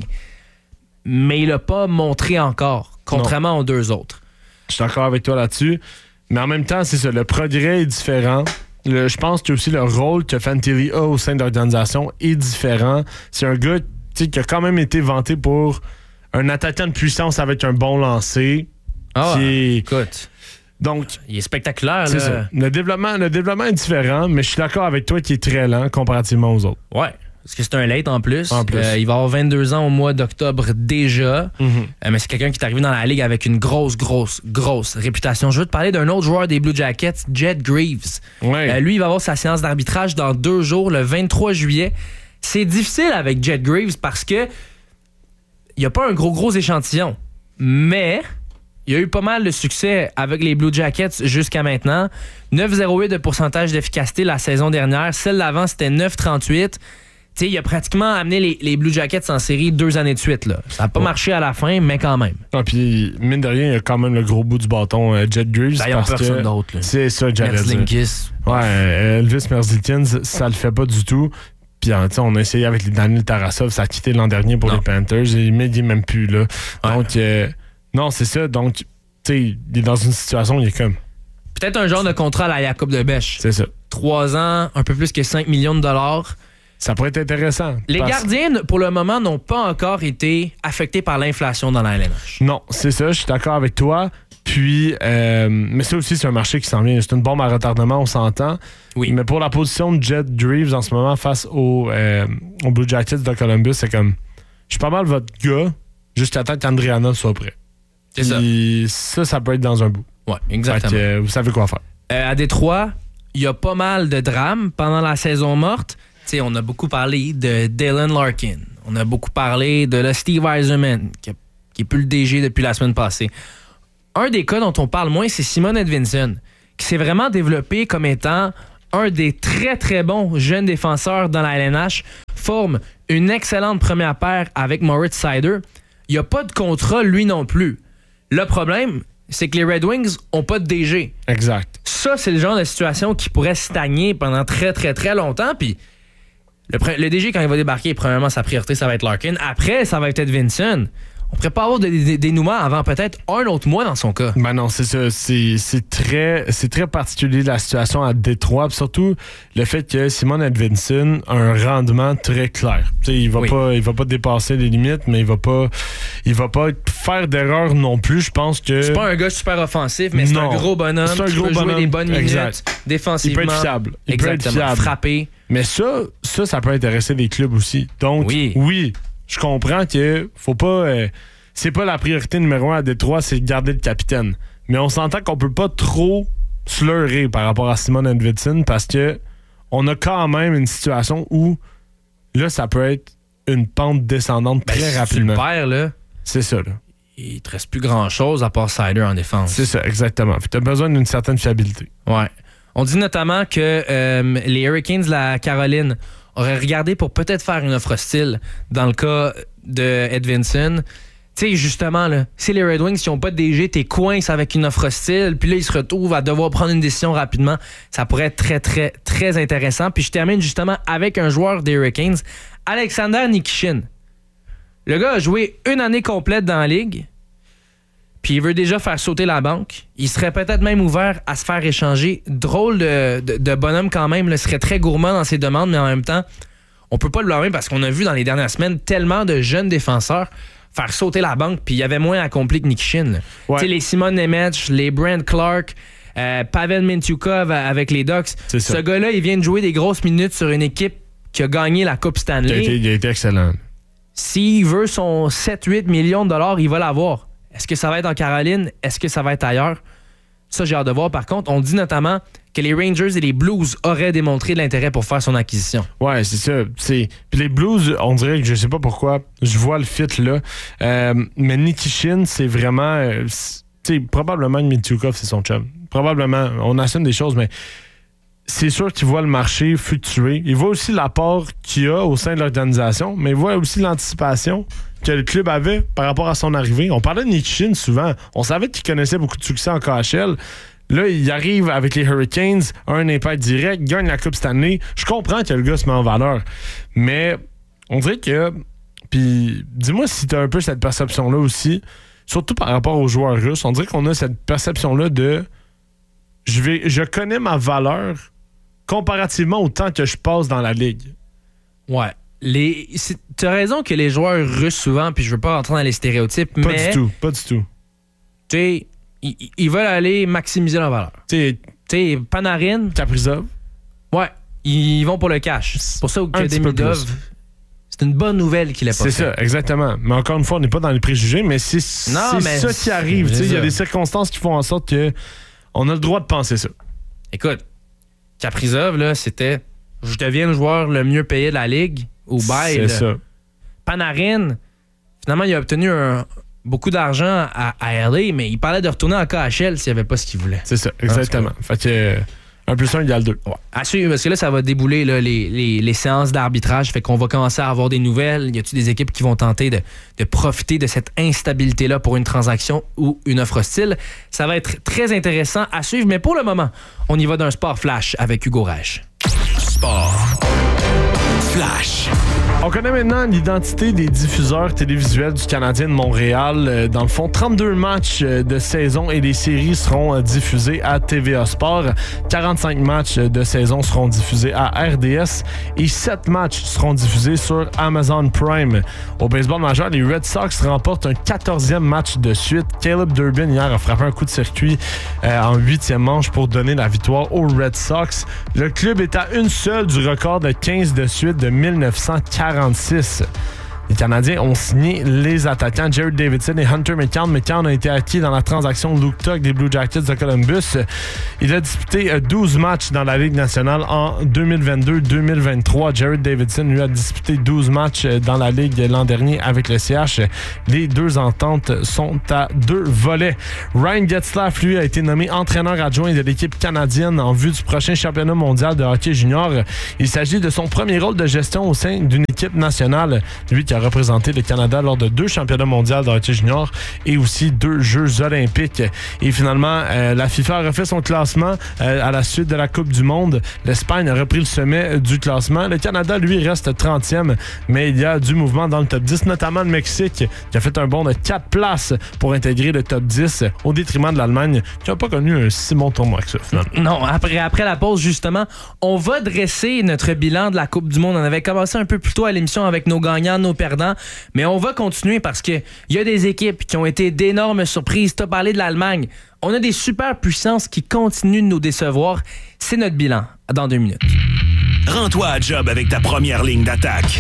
Mais il a pas montré encore, contrairement non. aux deux autres. Je suis d'accord avec toi là-dessus. Mais en même temps, c'est ça. Le progrès est différent. Le, je pense que aussi le rôle que Fantilli a au sein de l'organisation est différent. C'est un gars qui a quand même été vanté pour un attaquant de puissance avec un bon lancer. Ah, qui est... écoute. Donc, il est spectaculaire. C'est là. ça. Le développement, le développement est différent, mais je suis d'accord avec toi qu'il est très lent comparativement aux autres. Ouais. Parce que c'est un late en plus. En plus. Euh, il va avoir vingt-deux ans au mois d'octobre déjà. Mm-hmm. Euh, mais c'est quelqu'un qui est arrivé dans la Ligue avec une grosse, grosse, grosse réputation. Je veux te parler d'un autre joueur des Blue Jackets, Jed Greaves. Ouais. Euh, lui, il va avoir sa séance d'arbitrage dans deux jours, le vingt-trois juillet. C'est difficile avec Jed Greaves parce que il n'y a pas un gros, gros échantillon. Mais il y a eu pas mal de succès avec les Blue Jackets jusqu'à maintenant. neuf virgule zéro huit de pourcentage d'efficacité la saison dernière. Celle d'avant, c'était neuf virgule trente-huit. T'sais, il a pratiquement amené les, les Blue Jackets en série deux années de suite. Là. Ça n'a pas ouais. marché à la fin, mais quand même. Ah, puis, mine de rien, il a quand même le gros bout du bâton, euh, Jed Greaves. Ben, il n'y a personne d'autre. C'est ça, j'allais dire. Merzlikins. Ouais, euh, Elvis Merzlikins, ça le fait pas du tout. Puis, on a essayé avec les Daniel Tarasov, ça a quitté l'an dernier pour non. les Panthers, et, mais il n'est même plus là. Ouais. Donc, euh, non, c'est ça. Donc, tu sais, il est dans une situation où il est comme... Peut-être un genre de contrat à la Jacob de Bech. C'est ça. Trois ans, un peu plus que cinq millions de dollars. Ça pourrait être intéressant. Les parce... gardiens, pour le moment, n'ont pas encore été affectés par l'inflation dans la L N H. Non, c'est ça, je suis d'accord avec toi. Puis, euh, mais ça aussi, c'est un marché qui s'en vient. C'est une bombe à retardement, on s'entend. Oui. Mais pour la position de Jed Greaves en ce moment face aux euh, au Blue Jackets de Columbus, c'est comme, je suis pas mal votre gars, jusqu'à temps qu'Andriana soit prêt. C'est Puis, ça. ça, ça peut être dans un bout. Ouais, exactement. Fait que, euh, vous savez quoi faire. Euh, à Détroit, il y a pas mal de drames pendant la saison morte. T'sais, on a beaucoup parlé de Dylan Larkin. On a beaucoup parlé de le Steve Yzerman, qui, qui est plus le D G depuis la semaine passée. Un des cas dont on parle moins, c'est Simon Edvinsson, qui s'est vraiment développé comme étant un des très très bons jeunes défenseurs dans la L N H, forme une excellente première paire avec Moritz Seider. Il n'y a pas de contrat, lui non plus. Le problème, c'est que les Red Wings n'ont pas de D G. Exact. Ça, c'est le genre de situation qui pourrait stagner pendant très très très longtemps. Puis le, le D G, quand il va débarquer, premièrement, sa priorité, ça va être Larkin. Après, ça va être Edvinsson. On pourrait pas avoir des, des dénouements avant peut-être un autre mois dans son cas. Ben non, c'est ça. C'est, c'est, très, c'est très particulier la situation à Détroit. Puis surtout, le fait que Simon Edvinsson a un rendement très clair. T'sais, il va oui. pas, il va pas dépasser les limites, mais il va pas, il va pas faire d'erreur non plus. Je pense que... C'est pas un gars super offensif, mais c'est non. un gros bonhomme. C'est un qui gros peut bonhomme. jouer des bonnes minutes. Exact. Défensivement. Il peut être fiable. Il Exactement. peut être fiable. Frapper. Mais ça, ça, ça peut intéresser les clubs aussi. Donc, oui, oui je comprends que faut pas... Euh, c'est pas la priorité numéro un à Détroit, c'est de garder le capitaine. Mais on s'entend qu'on peut pas trop sleurer par rapport à Simon Edvinsson parce que on a quand même une situation où là, ça peut être une pente descendante ben, très si rapidement. Tu le perds, là, c'est ça, là. Il te reste plus grand-chose à part Seider en défense. C'est ça, exactement. Tu as besoin d'une certaine fiabilité. Ouais. On dit notamment que euh, les Hurricanes de la Caroline auraient regardé pour peut-être faire une offre hostile dans le cas de Edvinsson. Tu sais, justement, là, si les Red Wings n'ont pas de D G, t'es coincé avec une offre hostile, puis là, ils se retrouvent à devoir prendre une décision rapidement. Ça pourrait être très, très, très intéressant. Puis je termine justement avec un joueur des Hurricanes, Alexander Nikishin. Le gars a joué une année complète dans la ligue, puis il veut déjà faire sauter la banque. Il serait peut-être même ouvert à se faire échanger. Drôle de, de, de bonhomme quand même. Il serait très gourmand dans ses demandes, mais en même temps, on peut pas le blâmer parce qu'on a vu dans les dernières semaines tellement de jeunes défenseurs faire sauter la banque, puis il y avait moins accompli que Nikishin. Ouais. Tu sais, les Simon Nemec, les Brent Clark, euh, Pavel Mintyukov avec les Ducks. Ce gars-là, il vient de jouer des grosses minutes sur une équipe qui a gagné la Coupe Stanley. Il a été, il a été excellent. S'il veut son sept huit millions de dollars, il va l'avoir. Est-ce que ça va être en Caroline? Est-ce que ça va être ailleurs? Ça, j'ai hâte de voir. Par contre, on dit notamment que les Rangers et les Blues auraient démontré de l'intérêt pour faire son acquisition. Ouais, c'est ça. C'est... Puis les Blues, on dirait que je sais pas pourquoi, je vois le fit là. Euh, mais Nikishin, c'est vraiment... Euh, c'est... Probablement Mintyukov, c'est son chum. Probablement. On assume des choses, mais c'est sûr qu'il voit le marché fluctuer. Il voit aussi l'apport qu'il y a au sein de l'organisation, mais il voit aussi l'anticipation que le club avait par rapport à son arrivée. On parlait de Nikishin souvent. On savait qu'il connaissait beaucoup de succès en K H L. Là, il arrive avec les Hurricanes, un impact direct, gagne la Coupe Stanley. Je comprends que le gars se met en valeur, mais on dirait que... Puis dis-moi si tu as un peu cette perception-là aussi, surtout par rapport aux joueurs russes. On dirait qu'on a cette perception-là de... Je, vais, je connais ma valeur comparativement au temps que je passe dans la ligue. Ouais. Les, tu as raison que les joueurs russes, souvent, puis je veux pas rentrer dans les stéréotypes, pas mais... Pas du tout, pas du tout. Tu sais... Ils, ils veulent aller maximiser leur valeur. Tu sais, Panarin... Kaprizov. Ouais, ils vont pour le cash. C'est pour ça que Demidov, c'est une bonne nouvelle qu'il ait pas C'est fait. ça, exactement. Mais encore une fois, on n'est pas dans les préjugés, mais c'est, non, c'est mais ça qui arrive. Il y a des circonstances qui font en sorte que on a le droit de penser ça. Écoute, Kaprizov, là, c'était « Je deviens le joueur le mieux payé de la Ligue » au bail. C'est là. ça. Panarin, finalement, il a obtenu un... beaucoup d'argent à, à L A, mais il parlait de retourner en K H L s'il n'y avait pas ce qu'il voulait. C'est ça, exactement. Fait que euh, un plus un égale deux. Ouais. À suivre, parce que là, ça va débouler là, les, les, les séances d'arbitrage. Fait qu'on va commencer à avoir des nouvelles. Y a-t-il des équipes qui vont tenter de, de profiter de cette instabilité-là pour une transaction ou une offre hostile? Ça va être très intéressant à suivre, mais pour le moment, on y va d'un sport flash avec Hugo Reich. Sport flash. On connaît maintenant l'identité des diffuseurs télévisuels du Canadien de Montréal. Dans le fond, trente-deux matchs de saison et les séries seront diffusés à T V A Sport. quarante-cinq matchs de saison seront diffusés à R D S et sept matchs seront diffusés sur Amazon Prime. Au baseball majeur, les Red Sox remportent un quatorzième match de suite. Caleb Durbin, hier, a frappé un coup de circuit euh, en huitième manche pour donner la victoire aux Red Sox. Le club est à une seule du record de quinze de suite de mille neuf cent quarante-six. Les Canadiens ont signé les attaquants Jared Davidson et Hunter McCann. McCann a été acquis dans la transaction Luke Tuck des Blue Jackets de Columbus. Il a disputé douze matchs dans la Ligue nationale en deux mille vingt-deux deux mille vingt-trois. Jared Davidson, lui, a disputé douze matchs dans la Ligue l'an dernier avec le C H. Les deux ententes sont à deux volets. Ryan Getzlaf, lui, a été nommé entraîneur adjoint de l'équipe canadienne en vue du prochain championnat mondial de hockey junior. Il s'agit de son premier rôle de gestion au sein d'une équipe nationale. Lui qui a représenté le Canada lors de deux championnats mondiaux de hockey junior et aussi deux Jeux olympiques. Et finalement, euh, la FIFA a refait son classement euh, à la suite de la Coupe du Monde. L'Espagne a repris le sommet du classement. Le Canada, lui, reste trentième, mais il y a du mouvement dans le top dix, notamment le Mexique, qui a fait un bond de quatre places pour intégrer le top dix au détriment de l'Allemagne, qui n'a pas connu un si bon tournoi que ça, finalement. Non, après, après la pause, justement, on va dresser notre bilan de la Coupe du Monde. On avait commencé un peu plus tôt à l'émission avec nos gagnants, nos perdants, mais on va continuer parce qu'il y a des équipes qui ont été d'énormes surprises. Tu as parlé de l'Allemagne. On a des super puissances qui continuent de nous décevoir. C'est notre bilan dans deux minutes. Rends-toi à job avec ta première ligne d'attaque.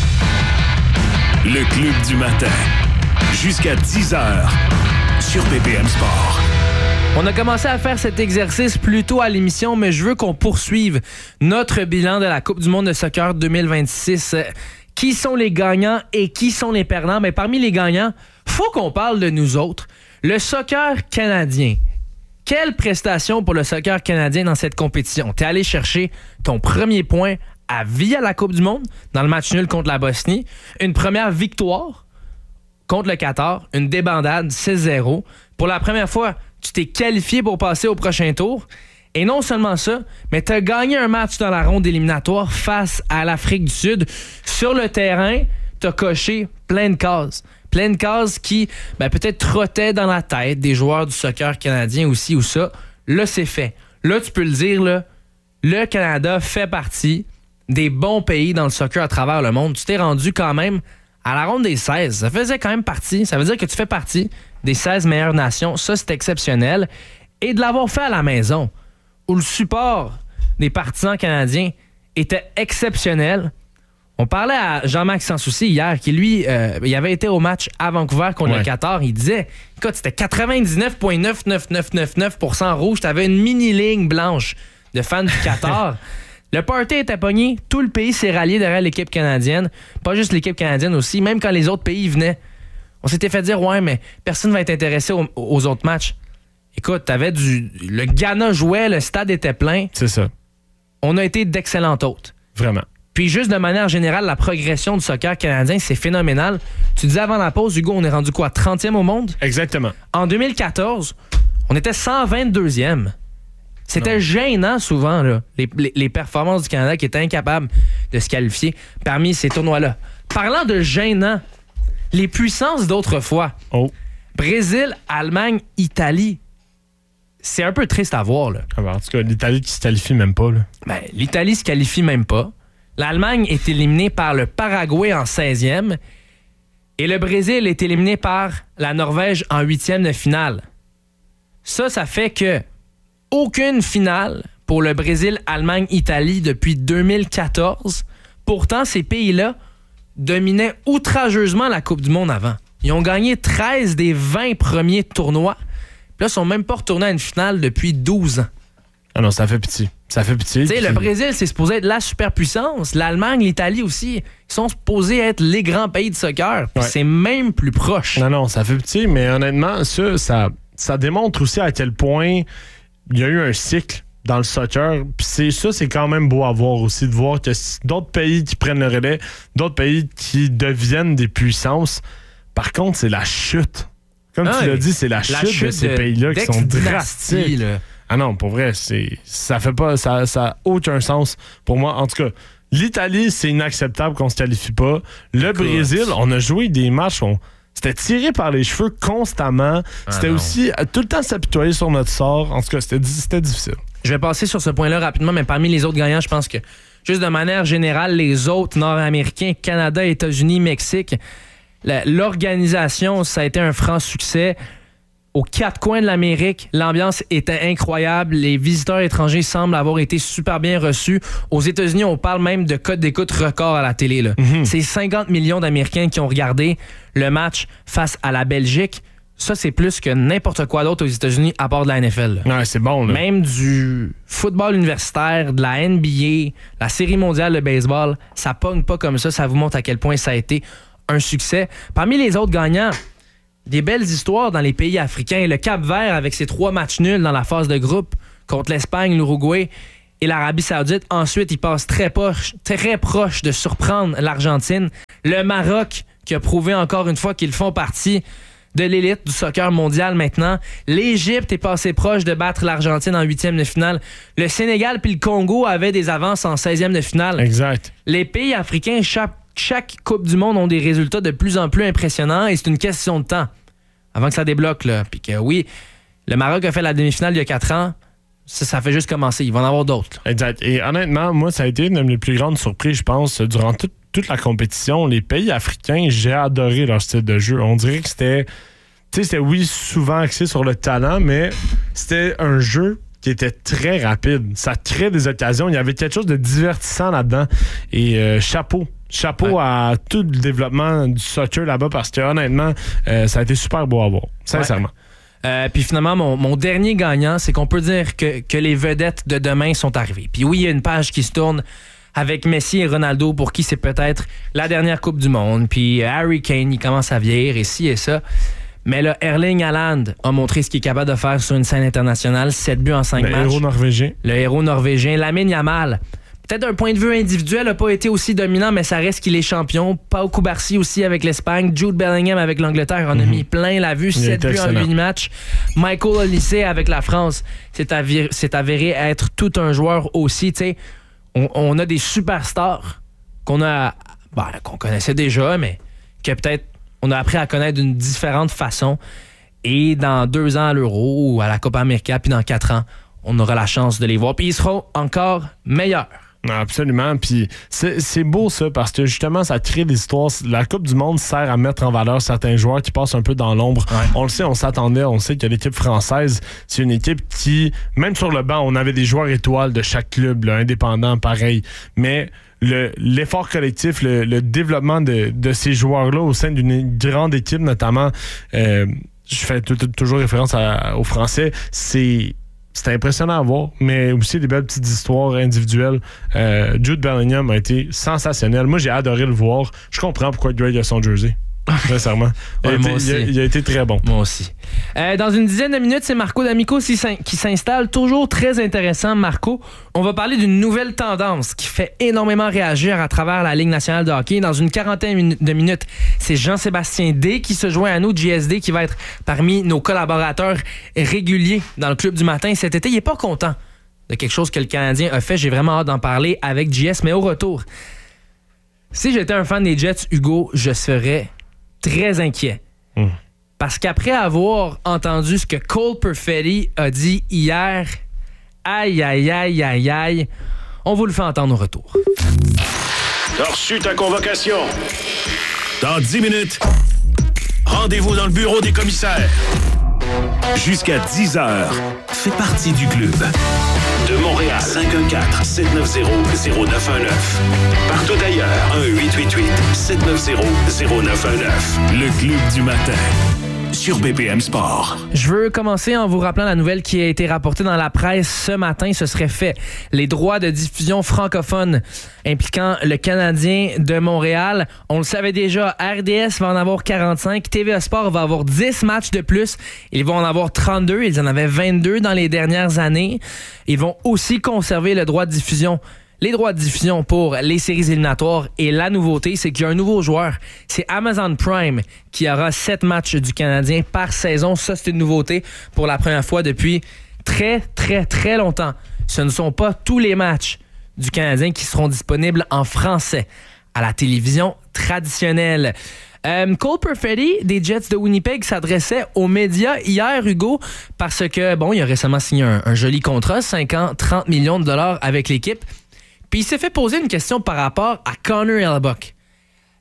Le Club du matin. Jusqu'à dix heures sur B P M Sport. On a commencé à faire cet exercice plus tôt à l'émission, mais je veux qu'on poursuive notre bilan de la Coupe du monde de soccer deux mille vingt-six. Qui sont les gagnants et qui sont les perdants? Mais parmi les gagnants, faut qu'on parle de nous autres. Le soccer canadien. Quelle prestation pour le soccer canadien dans cette compétition? T'es allé chercher ton premier point à vie à la Coupe du monde dans le match nul contre la Bosnie. Une première victoire contre le Qatar. Une débandade six zéro. Pour la première fois, tu t'es qualifié pour passer au prochain tour. Et non seulement ça, mais tu as gagné un match dans la ronde éliminatoire face à l'Afrique du Sud. Sur le terrain, tu as coché plein de cases. Plein de cases qui, ben, peut-être trottaient dans la tête des joueurs du soccer canadien aussi ou ça. Là, c'est fait. Là, tu peux le dire, là, le Canada fait partie des bons pays dans le soccer à travers le monde. Tu t'es rendu quand même à la ronde des seize. Ça faisait quand même partie. Ça veut dire que tu fais partie des seize meilleures nations. Ça, c'est exceptionnel. Et de l'avoir fait à la maison, où le support des partisans canadiens était exceptionnel. On parlait à Jean-Marc Sansouci hier, qui lui, euh, il avait été au match à Vancouver contre ouais. le Qatar. Il disait, écoute, c'était quatre-vingt-dix-neuf virgule neuf neuf neuf neuf neuf pour cent rouge. T'avais une mini-ligne blanche de fans du Qatar. Le party était pogné. Tout le pays s'est rallié derrière l'équipe canadienne. Pas juste l'équipe canadienne aussi. Même quand les autres pays venaient, on s'était fait dire, ouais, mais personne ne va être intéressé aux, aux autres matchs. Écoute, t'avais du... Le Ghana jouait, le stade était plein. C'est ça. On a été d'excellents hôtes. Vraiment. Puis juste de manière générale, la progression du soccer canadien, c'est phénoménal. Tu disais avant la pause, Hugo, on est rendu quoi? trentième au monde? Exactement. En deux mille quatorze, on était cent vingt-deuxième. C'était non. gênant souvent, là, les, les, les performances du Canada qui étaient incapables de se qualifier parmi ces tournois-là. Parlant de gênant, les puissances d'autrefois. Oh. Brésil, Allemagne, Italie. C'est un peu triste à voir, là. Ah ben, en tout cas, l'Italie qui se qualifie même pas, là. Ben, l'Italie se qualifie même pas. L'Allemagne est éliminée par le Paraguay en seizième. Et le Brésil est éliminé par la Norvège en huitième de finale. Ça, ça fait que aucune finale pour le Brésil, Allemagne, Italie depuis deux mille quatorze. Pourtant, ces pays-là dominaient outrageusement la Coupe du monde avant. Ils ont gagné treize des vingt premiers tournois. Puis là, ils sont même pas retournés à une finale depuis douze ans. Ah non, ça fait pitié. Ça fait pitié. Tu sais, puis... le Brésil, c'est supposé être la superpuissance. L'Allemagne, l'Italie aussi, ils sont supposés être les grands pays de soccer. Puis ouais. c'est même plus proche. Non, non, ça fait pitié, mais honnêtement, ça, ça, ça démontre aussi à quel point il y a eu un cycle dans le soccer. Puis c'est, ça, c'est quand même beau à voir aussi, de voir que d'autres pays qui prennent le relais, d'autres pays qui deviennent des puissances. Par contre, c'est la chute. Comme ah, tu l'as dit, c'est la, la chute, chute de ces de, pays-là qui sont drastiques. Là. Ah non, pour vrai, c'est, ça fait pas, ça, ça a aucun sens pour moi. En tout cas, l'Italie, c'est inacceptable qu'on se qualifie pas. Le Écoute. Brésil, on a joué des matchs, on, c'était tiré par les cheveux constamment. Ah c'était non. aussi tout le temps s'apitoyer sur notre sort. En tout cas, c'était, c'était difficile. Je vais passer sur ce point-là rapidement, mais parmi les autres gagnants, je pense que juste de manière générale, les autres Nord-Américains, Canada, États-Unis, Mexique, la, l'organisation, ça a été un franc succès. aux quatre coins de l'Amérique. L'ambiance était incroyable. Les visiteurs étrangers semblent avoir été super bien reçus. Aux États-Unis, on parle même de code d'écoute record à la télé. Là. Mm-hmm. C'est cinquante millions d'Américains qui ont regardé le match face à la Belgique. Ça, c'est plus que n'importe quoi d'autre aux États-Unis à part de la N F L. Ouais, c'est bon. Là. Même du football universitaire, de la N B A, la Série mondiale de baseball, ça pogne pas comme ça. Ça vous montre à quel point ça a été un succès. Parmi les autres gagnants, des belles histoires dans les pays africains. Le Cap-Vert avec ses trois matchs nuls dans la phase de groupe contre l'Espagne, l'Uruguay et l'Arabie Saoudite. Ensuite, il passe très proche, très proche de surprendre l'Argentine. Le Maroc qui a prouvé encore une fois qu'ils font partie de l'élite du soccer mondial maintenant. L'Égypte est passé proche de battre l'Argentine en huitième de finale. Le Sénégal puis le Congo avaient des avances en seizième de finale. Exact. Les pays africains, chaque Chaque Coupe du Monde ont des résultats de plus en plus impressionnants et c'est une question de temps avant que ça débloque. Là. Puis que oui, le Maroc a fait la demi-finale il y a quatre ans. Ça, ça fait juste commencer. Il va en avoir d'autres. Là. Exact. Et honnêtement, moi, ça a été une des plus grandes surprises, je pense, durant toute, toute la compétition. Les pays africains, j'ai adoré leur style de jeu. On dirait que c'était, tu sais, c'était oui, souvent axé sur le talent, mais c'était un jeu qui était très rapide. Ça crée des occasions. Il y avait quelque chose de divertissant là-dedans. Et euh, chapeau. Chapeau ouais. à tout le développement du soccer là-bas parce que honnêtement, euh, ça a été super beau à voir, sincèrement. Ouais. Euh, puis finalement, mon, mon dernier gagnant, c'est qu'on peut dire que, que les vedettes de demain sont arrivées. Puis oui, il y a une page qui se tourne avec Messi et Ronaldo pour qui c'est peut-être la dernière Coupe du Monde. Puis Harry Kane, il commence à vieillir et ci et ça. Mais là, Erling Haaland a montré ce qu'il est capable de faire sur une scène internationale. sept buts en cinq matchs. Le héros norvégien. Le héros norvégien. Lamine Yamal. Peut-être d'un point de vue individuel, n'a pas été aussi dominant, mais ça reste qu'il est champion. Pau Cubarsí aussi avec l'Espagne. Jude Bellingham avec l'Angleterre en a mm-hmm. mis plein la vue. sept buts en huit matchs. Michael Olise avec la France. C'est avéré, c'est avéré être tout un joueur aussi. T'sais, on, on a des superstars qu'on a, ben, qu'on connaissait déjà, mais que peut-être on a appris à connaître d'une différente façon. Et dans deux ans à l'Euro ou à la Copa América, puis dans quatre ans, on aura la chance de les voir. Puis ils seront encore meilleurs. Absolument, puis c'est, c'est beau ça parce que justement ça crée des histoires. La Coupe du Monde sert à mettre en valeur certains joueurs qui passent un peu dans l'ombre. Ouais. On le sait, on s'attendait, on sait que l'équipe française, c'est une équipe qui, même sur le banc, on avait des joueurs étoiles de chaque club, là, indépendants, pareil, mais le, l'effort collectif, le, le développement de, de ces joueurs-là au sein d'une grande équipe, notamment, euh, je fais t- t- toujours référence à, aux Français, c'est C'était impressionnant à voir, mais aussi des belles petites histoires individuelles. Euh, Jude Bellingham a été sensationnel. Moi, j'ai adoré le voir. Je comprends pourquoi Greg a son jersey. Sincèrement. Il, ouais, a été, il, a, il a été très bon. Moi aussi. Euh, dans une dizaine de minutes, c'est Marco D'Amico qui s'installe. Toujours très intéressant, Marco. On va parler d'une nouvelle tendance qui fait énormément réagir à travers la Ligue nationale de hockey. Dans une quarantaine de minutes, c'est Jean-Sébastien D qui se joint à nous, J S D, qui va être parmi nos collaborateurs réguliers dans le Club du matin. Cet été, il n'est pas content de quelque chose que le Canadien a fait. J'ai vraiment hâte d'en parler avec J S, mais au retour, si j'étais un fan des Jets, Hugo, je serais très inquiet. Mmh. Parce qu'après avoir entendu ce que Cole Perfetti a dit hier, aïe, aïe, aïe, aïe, aïe, on vous le fait entendre au retour. T'as reçu ta convocation. Dans dix minutes, rendez-vous dans le bureau des commissaires. Jusqu'à dix heures, fais partie du club. De Montréal, cinq un quatre, sept neuf zéro, zéro neuf un neuf. Partout ailleurs, un huit huit huit, sept neuf zéro, zéro neuf un neuf. Le Club du matin, sur B P M Sport. Je veux commencer en vous rappelant la nouvelle qui a été rapportée dans la presse ce matin. Ce serait fait. Les droits de diffusion francophones impliquant le Canadien de Montréal. On le savait déjà, R D S va en avoir quarante-cinq. T V A Sport va avoir dix matchs de plus. Ils vont en avoir trente-deux. Ils en avaient vingt-deux dans les dernières années. Ils vont aussi conserver le droit de diffusion. Les droits de diffusion pour les séries éliminatoires. Et la nouveauté, c'est qu'il y a un nouveau joueur. C'est Amazon Prime qui aura sept matchs du Canadien par saison. Ça, c'est une nouveauté pour la première fois depuis très, très, très longtemps. Ce ne sont pas tous les matchs du Canadien qui seront disponibles en français à la télévision traditionnelle. Euh, Cole Perfetti des Jets de Winnipeg s'adressait aux médias hier, Hugo, parce que, bon, il a récemment signé un, un joli contrat, cinq ans, trente millions de dollars avec l'équipe. Puis il s'est fait poser une question par rapport à Connor Hellebuyck.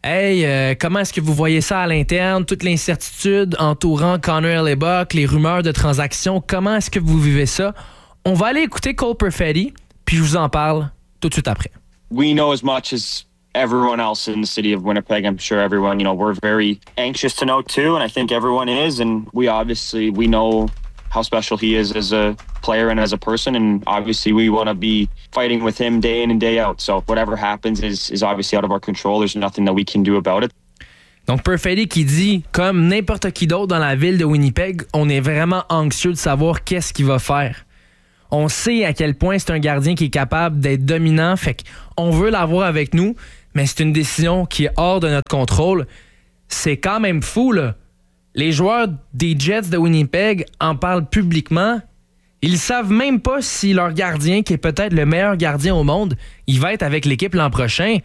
Hey, euh, comment est-ce que vous voyez ça à l'interne? Toute l'incertitude entourant Connor Hellebuyck, les rumeurs de transactions, comment est-ce que vous vivez ça? On va aller écouter Cole Perfetti, puis je vous en parle tout de suite après. We know as much as everyone else in the city of Winnipeg. I'm sure everyone, you know, we're very anxious to know too, and I think everyone is, and we obviously, we know how special he is as a player and as a person, and obviously we want to be fighting with him day in and day out. So whatever happens is, is obviously out of our control. There's nothing that we can do about it. Donc Perfetti qui dit, comme n'importe qui d'autre dans la ville de Winnipeg, on est vraiment anxieux de savoir qu'est-ce qu'il va faire. On sait à quel point c'est un gardien qui est capable d'être dominant, fait qu'on veut l'avoir avec nous, mais c'est une décision qui est hors de notre contrôle. C'est quand même fou, là. Les joueurs des Jets de Winnipeg en parlent publiquement. Ils savent même pas si leur gardien, qui est peut-être le meilleur gardien au monde, il va être avec l'équipe l'an prochain.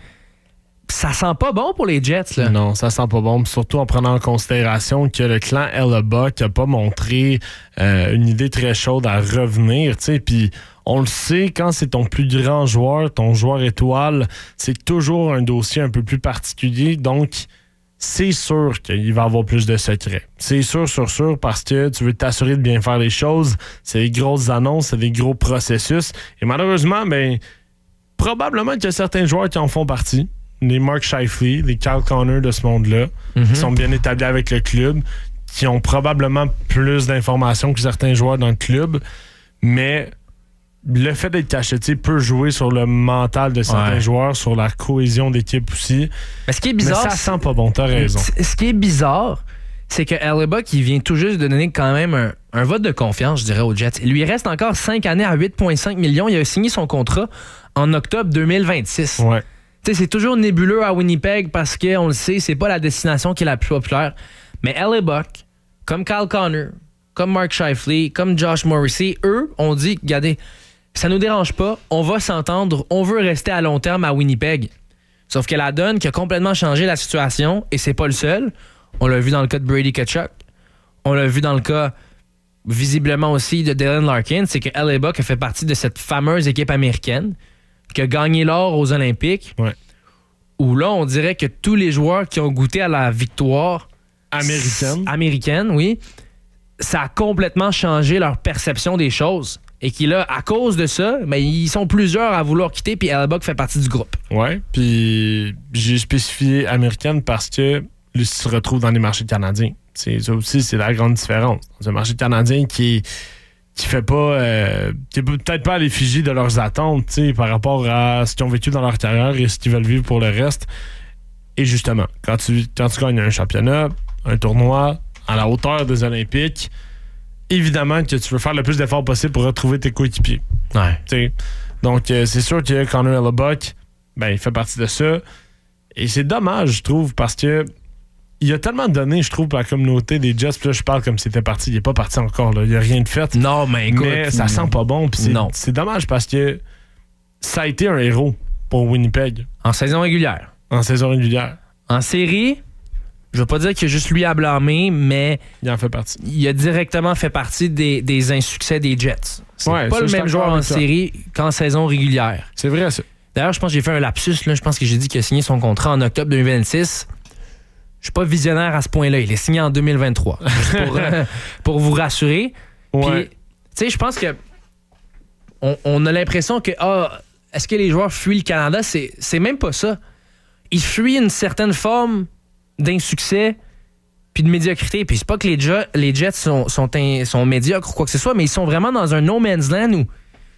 Ça sent pas bon pour les Jets, là. Non, ça sent pas bon. Surtout en prenant en considération que le clan Hellebuyck n'a pas montré euh, une idée très chaude à revenir. Puis on le sait, quand c'est ton plus grand joueur, ton joueur étoile, c'est toujours un dossier un peu plus particulier. Donc, c'est sûr qu'il va avoir plus de secrets. C'est sûr, sûr, sûr, parce que tu veux t'assurer de bien faire les choses. C'est des grosses annonces, c'est des gros processus. Et malheureusement, ben, probablement qu'il y a certains joueurs qui en font partie. Les Mark Scheifele, les Kyle Connor de ce monde-là, mm-hmm. qui sont bien établis avec le club, qui ont probablement plus d'informations que certains joueurs dans le club. Mais le fait d'être cacheté peut jouer sur le mental de certains ouais. joueurs, sur la cohésion d'équipe aussi. Mais ce qui est bizarre, mais ça sent pas bon, t'as raison. Ce qui est bizarre, c'est que Hellebuyck, il vient tout juste de donner quand même un, un vote de confiance, je dirais, aux Jets. Il lui reste encore cinq années à huit virgule cinq millions. Il a signé son contrat en octobre deux mille vingt-six. Ouais. T'sais, c'est toujours nébuleux à Winnipeg parce qu'on le sait, c'est pas la destination qui est la plus populaire. Mais Hellebuyck, comme Kyle Connor, comme Mark Scheifele, comme Josh Morrissey, eux ont dit, regardez, ça nous dérange pas, on va s'entendre, on veut rester à long terme à Winnipeg. Sauf que la donne qui a complètement changé la situation, et c'est pas le seul, on l'a vu dans le cas de Brady Tkachuk, on l'a vu dans le cas visiblement aussi de Dylan Larkin, c'est que Hellebuyck a fait partie de cette fameuse équipe américaine qui a gagné l'or aux Olympiques, ouais. où là, on dirait que tous les joueurs qui ont goûté à la victoire américaine, américaine oui, ça a complètement changé leur perception des choses. Et qui, là, à cause de ça, ben, ils sont plusieurs à vouloir quitter, puis Hellebuyck fait partie du groupe. Oui, puis j'ai spécifié américaine parce que lui se retrouve dans les marchés canadiens. C'est, ça aussi, c'est la grande différence. C'est un marché canadien qui est qui fait pas euh, qui est peut-être pas à l'effigie de leurs attentes, tu sais, par rapport à ce qu'ils ont vécu dans leur carrière et ce qu'ils veulent vivre pour le reste. Et justement, quand tu, quand tu gagnes un championnat, un tournoi à la hauteur des Olympiques, évidemment que tu veux faire le plus d'efforts possible pour retrouver tes coéquipiers. Ouais. T'sais. Donc, euh, c'est sûr que Connor Hellebuyck, ben, il fait partie de ça. Et c'est dommage, je trouve, parce que il a tellement donné, je trouve, à la communauté des Jets. Puis là, je parle comme s'il était parti. Il n'est pas parti encore. Là. Il n'y a rien de fait. Non, mais écoute. Mais ça sent pas bon. Puis c'est, non. c'est dommage parce que ça a été un héros pour Winnipeg. En saison régulière. En saison régulière. En série, je veux pas dire qu'il y a juste lui à blâmer, mais il en fait partie. Il a directement fait partie des, des insuccès des Jets. C'est ouais, pas ça, le même joueur en ça. série qu'en saison régulière. C'est vrai, ça. D'ailleurs, je pense que j'ai fait un lapsus. Là. Je pense que j'ai dit qu'il a signé son contrat en octobre deux mille vingt-six. Je suis pas visionnaire à ce point-là. Il est signé en deux mille vingt-trois. Juste pour, euh, pour vous rassurer. Ouais. Puis, tu sais, je pense que on, on a l'impression que ah, est-ce que les joueurs fuient le Canada? C'est, c'est même pas ça. Ils fuient une certaine forme d'insuccès puis de médiocrité. Puis c'est pas que les, jo- les Jets sont, sont, in, sont médiocres ou quoi que ce soit, mais ils sont vraiment dans un no man's land où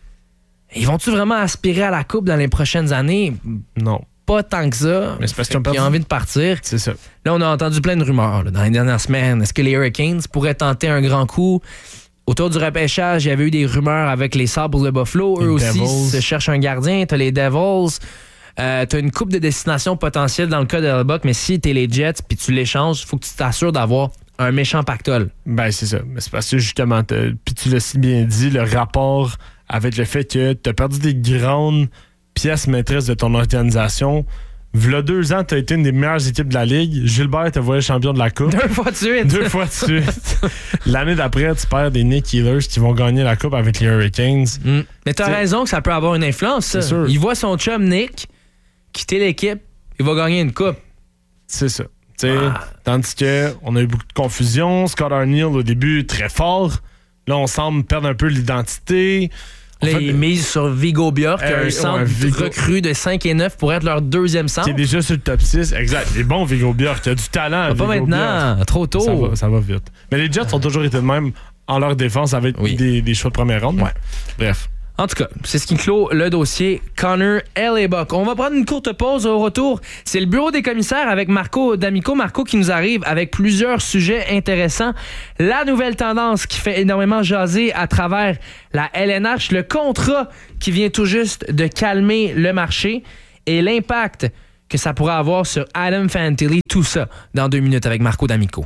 ils vont-tu vraiment aspirer à la coupe dans les prochaines années? Non. Pas tant que ça. Mais c'est parce qu'ils ont, ils ont envie de partir. C'est ça. Là, on a entendu plein de rumeurs là, dans les dernières semaines. Est-ce que les Hurricanes pourraient tenter un grand coup? Autour du repêchage, il y avait eu des rumeurs avec les Sabres de Buffalo. Eux les aussi Devils. Se cherchent un gardien. T'as les Devils. Euh, t'as une coupe de destinations potentielles dans le cas de Hellebuyck, mais si t'es les Jets puis tu l'échanges, il faut que tu t'assures d'avoir un méchant pactole. Ben, c'est ça. Mais c'est parce que justement, puis tu l'as si bien dit, le rapport avec le fait que t'as perdu des grandes pièces maîtresses de ton organisation. V'là deux ans, t'as été une des meilleures équipes de la Ligue. Gilbert t'a voyé champion de la Coupe. Deux fois de suite. Deux fois de suite. L'année d'après, tu perds des Nick Healers qui vont gagner la Coupe avec les Hurricanes. Mm. Mais t'as T'sais, raison que ça peut avoir une influence, ça. C'est sûr. Il voit son chum Nick quitter l'équipe, il va gagner une coupe. C'est ça. Ah. Tandis qu'on a eu beaucoup de confusion. Scott Arniel, au début, très fort. Là, on semble perdre un peu l'identité. Là, fait, ils misent sur Viggo Björk, euh, un centre ouais, recru de cinq et neuf pour être leur deuxième centre. Qui est déjà sur le top six. Exact. Il est bon, Viggo Björk. Il a du talent. Pas Viggo maintenant. Björk. Trop tôt. Ça va, ça va vite. Mais les Jets ont toujours été de même en leur défense avec oui. des, des choix de première ronde. Ouais. Bref. En tout cas, c'est ce qui clôt le dossier Connor Hellebuyck. On va prendre une courte pause. Au retour, c'est le bureau des commissaires avec Marco D'Amico. Marco qui nous arrive avec plusieurs sujets intéressants. La nouvelle tendance qui fait énormément jaser à travers la L N H, le contrat qui vient tout juste de calmer le marché et l'impact que ça pourrait avoir sur Adam Fantilli. Tout ça dans deux minutes avec Marco D'Amico.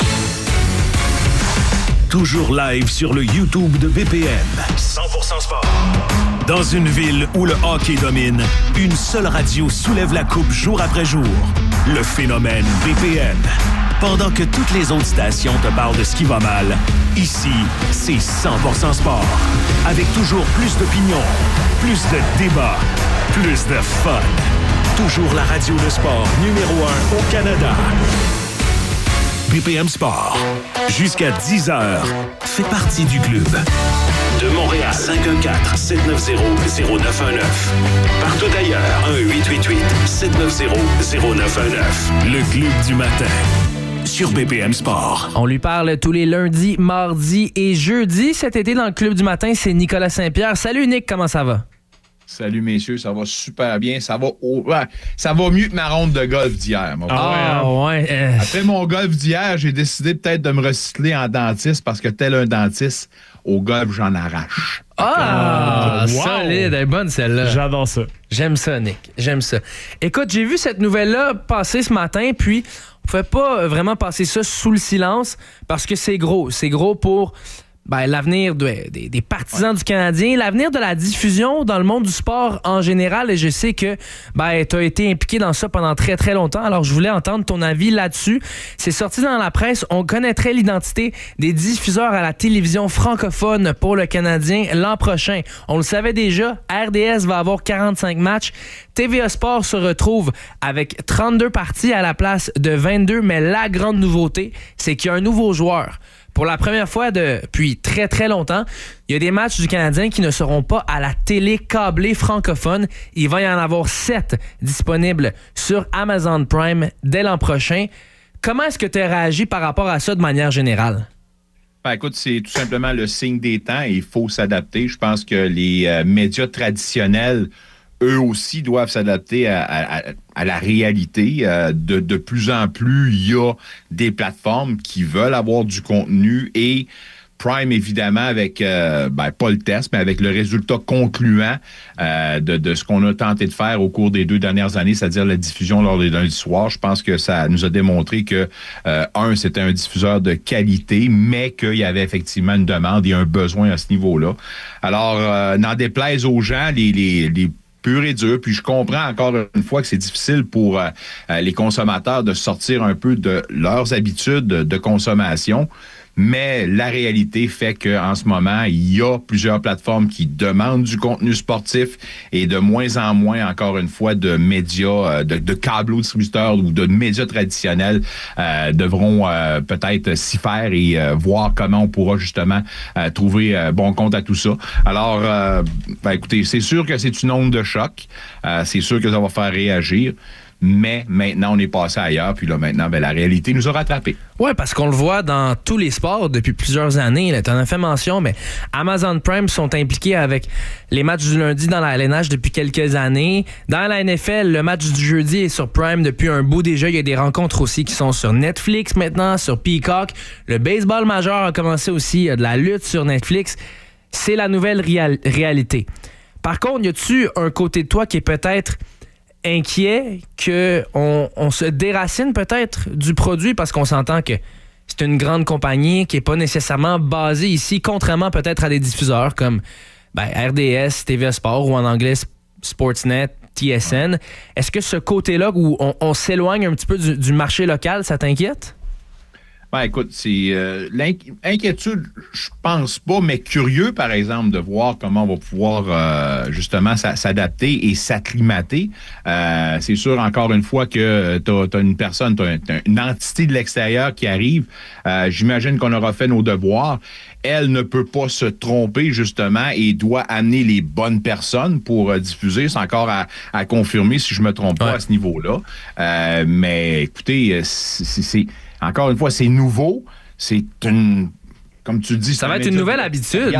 Toujours live sur le YouTube de B P M. cent pour cent sport. Dans une ville où le hockey domine, une seule radio soulève la coupe jour après jour. Le phénomène B P M. Pendant que toutes les autres stations te parlent de ce qui va mal, ici, c'est cent pour cent sport. Avec toujours plus d'opinions, plus de débats, plus de fun. Toujours la radio de sport numéro un au Canada. B P M Sport. Jusqu'à dix heures. Fait partie du club. De Montréal, cinq un quatre, sept neuf zéro, zéro neuf un neuf. Partout ailleurs, un huit huit huit, sept neuf zéro, zéro neuf un neuf. Le club du matin. Sur B P M Sport. On lui parle tous les lundis, mardis et jeudis. Cet été, dans le club du matin, c'est Nicolas Saint-Pierre. Salut Nick, comment ça va? Salut messieurs, ça va super bien. Ça va au... ouais, ça va mieux que ma ronde de golf d'hier. Mon ah ouais. Euh... Après mon golf d'hier, j'ai décidé peut-être de me recycler en dentiste parce que tel un dentiste, au golf, j'en arrache. Ah, wow. Solide, elle est bonne celle-là. J'adore ça. J'aime ça, Nick. J'aime ça. Écoute, j'ai vu cette nouvelle-là passer ce matin, puis on ne pouvait pas vraiment passer ça sous le silence parce que c'est gros. C'est gros pour... Ben, l'avenir de, des, des partisans ouais. du Canadien, l'avenir de la diffusion dans le monde du sport en général. Et je sais que ben, tu as été impliqué dans ça pendant très, très longtemps. Alors, je voulais entendre ton avis là-dessus. C'est sorti dans la presse. On connaîtrait l'identité des diffuseurs à la télévision francophone pour le Canadien l'an prochain. On le savait déjà. R D S va avoir quarante-cinq matchs. T V A Sport se retrouve avec trente-deux parties à la place de vingt-deux. Mais la grande nouveauté, c'est qu'il y a un nouveau joueur. Pour la première fois depuis très, très longtemps, il y a des matchs du Canadien qui ne seront pas à la télé câblée francophone. Il va y en avoir sept disponibles sur Amazon Prime dès l'an prochain. Comment est-ce que tu as réagi par rapport à ça de manière générale? Ben, écoute, c'est tout simplement le signe des temps et il faut s'adapter. Je pense que les euh, médias traditionnels, eux aussi, doivent s'adapter à, à, à la réalité. Euh, de, de plus en plus, il y a des plateformes qui veulent avoir du contenu et Prime, évidemment, avec, euh, ben, pas le test, mais avec le résultat concluant euh, de, de ce qu'on a tenté de faire au cours des deux dernières années, c'est-à-dire la diffusion lors des lundis soirs. Je pense que ça nous a démontré que, euh, un, c'était un diffuseur de qualité, mais qu'il y avait effectivement une demande et un besoin à ce niveau-là. Alors, euh, n'en déplaise aux gens, les, les, les pur et dur. Puis je comprends encore une fois que c'est difficile pour euh, les consommateurs de sortir un peu de leurs habitudes de consommation. Mais la réalité fait qu'en ce moment, il y a plusieurs plateformes qui demandent du contenu sportif et de moins en moins, encore une fois, de médias, de, de câbleaux distributeurs ou de médias traditionnels euh, devront euh, peut-être s'y faire et euh, voir comment on pourra justement euh, trouver euh, bon compte à tout ça. Alors, euh, ben, écoutez, c'est sûr que c'est une onde de choc. Euh, c'est sûr que ça va faire réagir. Mais maintenant, on est passé ailleurs. Puis là, maintenant, ben, la réalité nous a rattrapés. Oui, parce qu'on le voit dans tous les sports depuis plusieurs années. Tu en as fait mention, mais Amazon Prime sont impliqués avec les matchs du lundi dans la L N H depuis quelques années. Dans la N F L, le match du jeudi est sur Prime depuis un bout déjà. Il y a des rencontres aussi qui sont sur Netflix maintenant, sur Peacock. Le baseball majeur a commencé aussi. Il y a de la lutte sur Netflix. C'est la nouvelle réal- réalité. Par contre, y a-tu un côté de toi qui est peut-être inquiet qu'on on se déracine peut-être du produit parce qu'on s'entend que c'est une grande compagnie qui n'est pas nécessairement basée ici, contrairement peut-être à des diffuseurs comme ben, R D S, T V A Sport ou en anglais Sportsnet, T S N. Est-ce que ce côté-là où on, on s'éloigne un petit peu du, du marché local, ça t'inquiète? Ben, écoute, c'est euh, l'inquiétude, je pense pas, mais curieux, par exemple, de voir comment on va pouvoir euh, justement s'adapter et s'acclimater. Euh, c'est sûr, encore une fois, que tu as une personne, tu as une entité de l'extérieur qui arrive. Euh, j'imagine qu'on aura fait nos devoirs. Elle ne peut pas se tromper, justement, et doit amener les bonnes personnes pour euh, diffuser. C'est encore à, à confirmer si je me trompe pas ouais. à ce niveau-là. Euh, mais écoutez, c'est... c'est Encore une fois, c'est nouveau. C'est une... Comme tu dis... Ça va être une nouvelle habitude.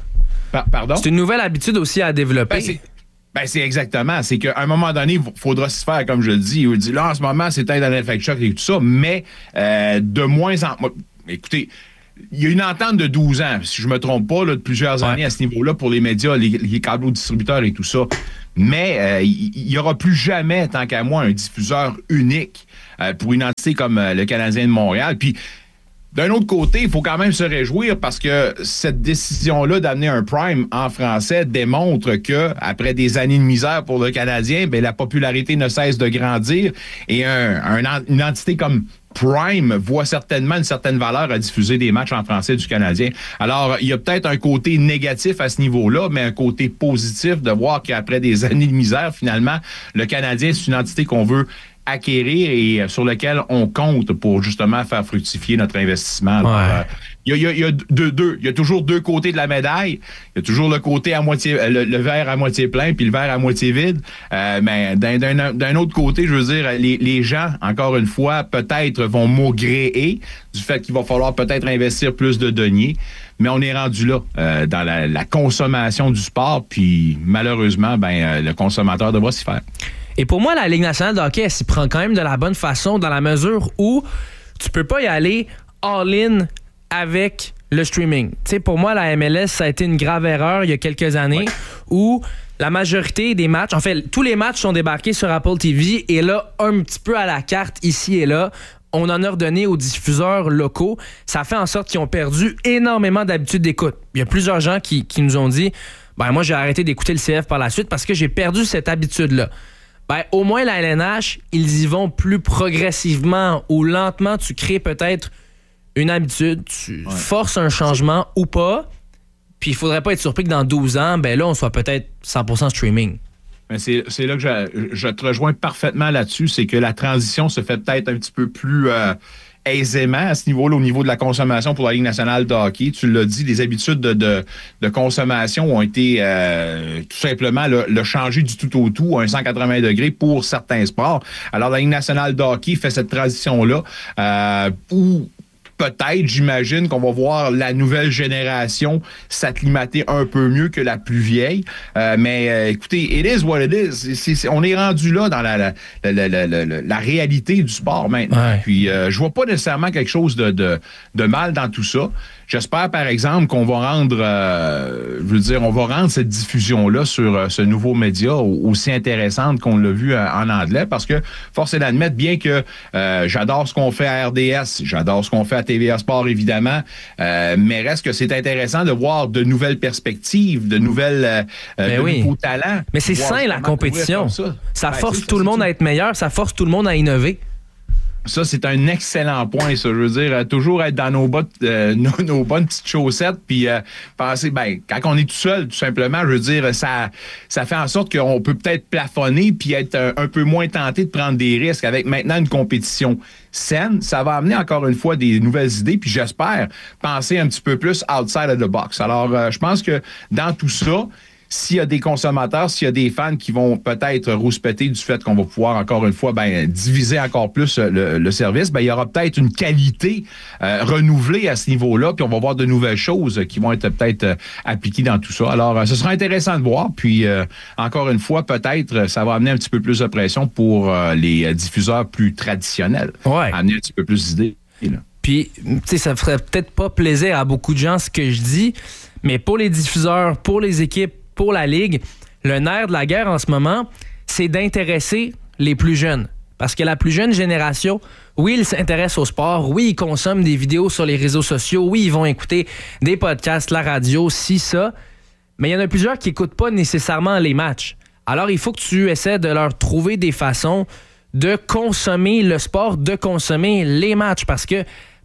Pa- pardon? C'est une nouvelle habitude aussi à développer. Ben, c'est... Ben, c'est exactement. C'est qu'à un moment donné, il faudra se faire, comme je le dis. Il dit, là, en ce moment, c'est peut-être un effet choc et tout ça, mais euh, de moins en moins... Écoutez, il y a une entente de douze ans, si je me trompe pas, là, de plusieurs ouais. années à ce niveau-là pour les médias, les, les câbles distributeurs et tout ça. Mais euh, il n'y aura plus jamais, tant qu'à moi, un diffuseur unique euh, pour une entité comme euh, le Canadien de Montréal. Puis, d'un autre côté, il faut quand même se réjouir parce que cette décision-là d'amener un Prime en français démontre que, après des années de misère pour le Canadien, bien, la popularité ne cesse de grandir et un, un, une entité comme Prime voit certainement une certaine valeur à diffuser des matchs en français du Canadien. Alors, il y a peut-être un côté négatif à ce niveau-là, mais un côté positif de voir qu'après des années de misère, finalement, le Canadien, c'est une entité qu'on veut acquérir et sur lequel on compte pour justement faire fructifier notre investissement. Alors, ouais. euh, il y a, il y a deux, deux, il y a toujours deux côtés de la médaille. Il y a toujours le côté à moitié, le, le verre à moitié plein puis le verre à moitié vide. Euh, mais d'un, d'un, d'un autre côté, je veux dire, les, les gens, encore une fois, peut-être vont maugréer du fait qu'il va falloir peut-être investir plus de deniers. Mais on est rendu là, euh, dans la, la consommation du sport, puis malheureusement, ben euh, le consommateur devra s'y faire. Et pour moi, la Ligue nationale de hockey, elle s'y prend quand même de la bonne façon dans la mesure où tu peux pas y aller all-in avec le streaming. Tu sais, pour moi, la M L S, ça a été une grave erreur il y a quelques années ouais. où la majorité des matchs, en fait, tous les matchs sont débarqués sur Apple T V et là, un petit peu à la carte ici et là, on en a redonné aux diffuseurs locaux. Ça fait en sorte qu'ils ont perdu énormément d'habitude d'écoute. Il y a plusieurs gens qui, qui nous ont dit « Ben moi, j'ai arrêté d'écouter le C F par la suite parce que j'ai perdu cette habitude-là. » Ben, au moins, la L N H, ils y vont plus progressivement ou lentement. Tu crées peut-être une habitude, tu ouais. forces un changement ou pas. Puis il faudrait pas être surpris que dans douze ans, ben là, on soit peut-être cent pour cent streaming. Mais c'est, c'est là que je, je te rejoins parfaitement là-dessus. C'est que la transition se fait peut-être un petit peu plus... Euh, aisément à ce niveau-là, au niveau de la consommation pour la Ligue nationale de hockey. Tu l'as dit, les habitudes de, de, de consommation ont été euh, tout simplement le, le changer du tout au tout à un cent quatre-vingts degrés pour certains sports. Alors, la Ligue nationale de hockey fait cette transition-là euh, où peut-être, j'imagine, qu'on va voir la nouvelle génération s'acclimater un peu mieux que la plus vieille. Euh, mais euh, écoutez, it is what it is. C'est, c'est, on est rendu là dans la, la, la, la, la, la, la réalité du sport maintenant. Ouais. Puis, euh, je vois pas nécessairement quelque chose de, de, de mal dans tout ça. J'espère, par exemple, qu'on va rendre, euh, je veux dire, on va rendre cette diffusion-là sur euh, ce nouveau média aussi intéressante qu'on l'a vu euh, en anglais, parce que, force est d'admettre, bien que euh, j'adore ce qu'on fait à R D S, j'adore ce qu'on fait à T V A Sport, évidemment, euh, mais reste que c'est intéressant de voir de nouvelles perspectives, de nouvelles, euh, de oui. nouveaux talents. Mais c'est sain, la compétition. Ça, ça ben, force tout ça, le monde à être meilleur, ça force tout le monde à innover. Ça, c'est un excellent point, ça. Je veux dire, euh, toujours être dans nos, bottes, euh, nos, nos bonnes petites chaussettes, puis euh, penser, ben, quand on est tout seul, tout simplement, je veux dire, ça, ça fait en sorte qu'on peut peut-être plafonner puis être un, un peu moins tenté de prendre des risques. Avec maintenant une compétition saine, ça va amener encore une fois des nouvelles idées, puis j'espère penser un petit peu plus outside of the box. Alors, euh, je pense que dans tout ça, s'il y a des consommateurs, s'il y a des fans qui vont peut-être rouspéter du fait qu'on va pouvoir, encore une fois, ben, diviser encore plus le, le service, ben, il y aura peut-être une qualité euh, renouvelée à ce niveau-là, puis on va voir de nouvelles choses qui vont être peut-être euh, appliquées dans tout ça. Alors, euh, ce sera intéressant de voir, puis euh, encore une fois, peut-être, ça va amener un petit peu plus de pression pour euh, les diffuseurs plus traditionnels. Ouais. Amener un petit peu plus d'idées, là. Puis, tu sais, ça ferait peut-être pas plaisir à beaucoup de gens ce que je dis, mais pour les diffuseurs, pour les équipes, pour la Ligue, le nerf de la guerre en ce moment, c'est d'intéresser les plus jeunes. Parce que la plus jeune génération, oui, ils s'intéressent au sport, oui, ils consomment des vidéos sur les réseaux sociaux, oui, ils vont écouter des podcasts, la radio, ci, ça, mais il y en a plusieurs qui n'écoutent pas nécessairement les matchs. Alors, il faut que tu essaies de leur trouver des façons de consommer le sport, de consommer les matchs, parce que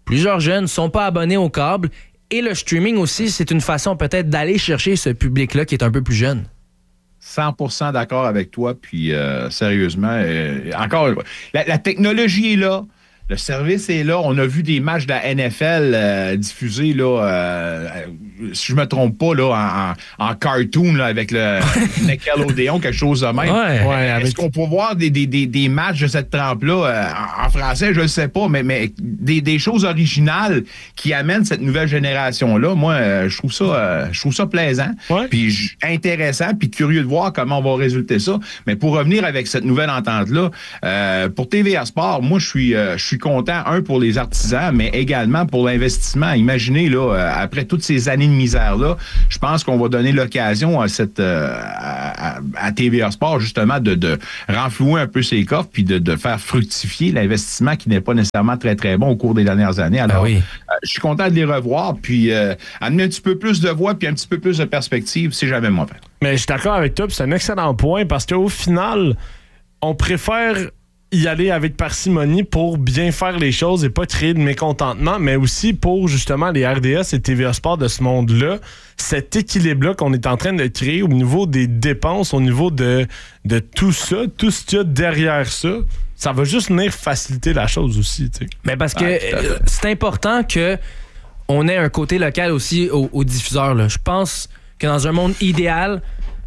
plusieurs jeunes ne sont pas abonnés au câble. Et le streaming aussi, c'est une façon peut-être d'aller chercher ce public-là qui est un peu plus jeune. cent pour cent d'accord avec toi. Puis, euh, sérieusement, euh, encore, la, la technologie est là. Le service est là. On a vu des matchs de la N F L euh, diffusés, là, euh, si je me trompe pas, là, en, en cartoon là, avec le Nickelodeon, quelque chose de même. Ouais, ouais, avec... Est-ce qu'on peut voir des, des, des, des matchs de cette trempe-là euh, en, en français? Je ne sais pas, mais, mais des, des choses originales qui amènent cette nouvelle génération-là, moi, euh, je trouve ça euh, je trouve ça plaisant, ouais. puis intéressant, puis curieux de voir comment on va résulter ça. Mais pour revenir avec cette nouvelle entente-là, euh, pour T V A Sport, moi, je suis euh, je suis content, un, pour les artisans, mais également pour l'investissement. Imaginez, là, euh, après toutes ces années de misère-là, je pense qu'on va donner l'occasion à cette euh, à, à, à T V A Sport, justement, de, de renflouer un peu ses coffres puis de, de faire fructifier l'investissement qui n'est pas nécessairement très, très bon au cours des dernières années. Alors, ben oui. euh, je suis content de les revoir, puis euh, amener un petit peu plus de voix puis un petit peu plus de perspective, c'est jamais mauvais. Mais je suis d'accord avec toi, puis c'est un excellent point, parce qu'au final, on préfère y aller avec parcimonie pour bien faire les choses et pas créer de mécontentement, mais aussi pour justement les R D S et T V A Sport de ce monde-là, cet équilibre-là qu'on est en train de créer au niveau des dépenses, au niveau de, de tout ça, tout ce qu'il y a derrière ça, ça va juste venir faciliter la chose aussi. Tu sais. Mais parce que Ouais, euh, c'est important que on ait un côté local aussi aux, aux diffuseurs. Là. Je pense que dans un monde idéal,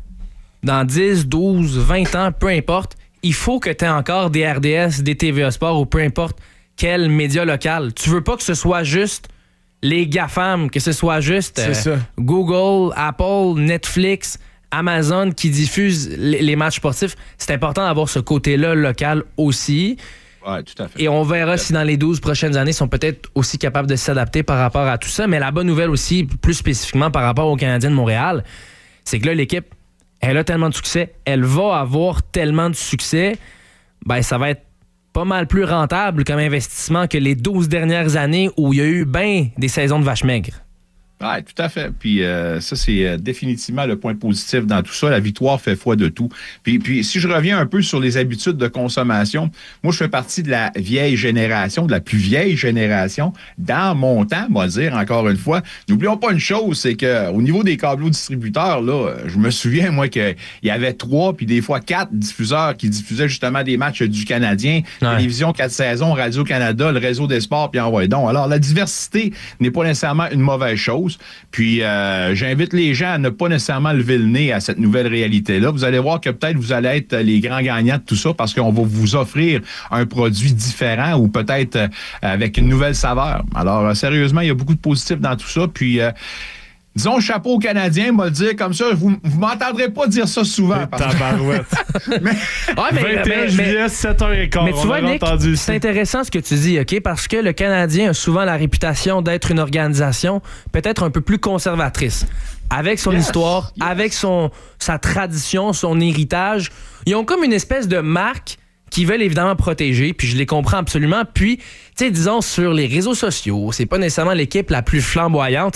dans dix, douze, vingt ans, peu importe, il faut que tu aies encore des R D S, des T V A Sport ou peu importe quel média local. Tu veux pas que ce soit juste les GAFAM, que ce soit juste euh, Google, Apple, Netflix, Amazon qui diffusent les, les matchs sportifs. C'est important d'avoir ce côté-là local aussi. Oui, tout à fait. Et on verra si dans les douze prochaines années, ils sont peut-être aussi capables de s'adapter par rapport à tout ça. Mais la bonne nouvelle aussi, plus spécifiquement par rapport aux Canadiens de Montréal, c'est que là, l'équipe, elle a tellement de succès, elle va avoir tellement de succès, ben ça va être pas mal plus rentable comme investissement que les douze dernières années où il y a eu ben des saisons de vaches maigres. Oui, tout à fait. Puis euh, ça, c'est euh, définitivement le point positif dans tout ça. La victoire fait foi de tout. Puis, puis si je reviens un peu sur les habitudes de consommation, moi, je fais partie de la vieille génération, de la plus vieille génération. Dans mon temps, on va dire encore une fois, n'oublions pas une chose, c'est qu'au niveau des câbleaux distributeurs, là, je me souviens, moi, qu'il y avait trois, puis des fois quatre diffuseurs qui diffusaient justement des matchs du Canadien. Ouais. Télévision quatre saisons, Radio-Canada, le réseau des sports, puis envoyez donc. Alors, la diversité n'est pas nécessairement une mauvaise chose. Puis, euh, j'invite les gens à ne pas nécessairement lever le nez à cette nouvelle réalité-là. Vous allez voir que peut-être vous allez être les grands gagnants de tout ça parce qu'on va vous offrir un produit différent ou peut-être euh, avec une nouvelle saveur. Alors, euh, sérieusement, il y a beaucoup de positifs dans tout ça. Puis, euh, disons, chapeau aux Canadiens, moi le dire comme ça, vous ne m'entendrez pas dire ça souvent. Tabarouette. mais, ouais, mais, vingt et un juillet, sept heures quinze. Mais tu vois, Nick, c'est intéressant ce que tu dis, OK? Parce que le Canadien a souvent la réputation d'être une organisation peut-être un peu plus conservatrice. Avec son yes, histoire, yes. avec son, sa tradition, son héritage. Ils ont comme une espèce de marque qu'ils veulent évidemment protéger, puis je les comprends absolument. Puis, tu sais, disons, sur les réseaux sociaux, c'est pas nécessairement l'équipe la plus flamboyante.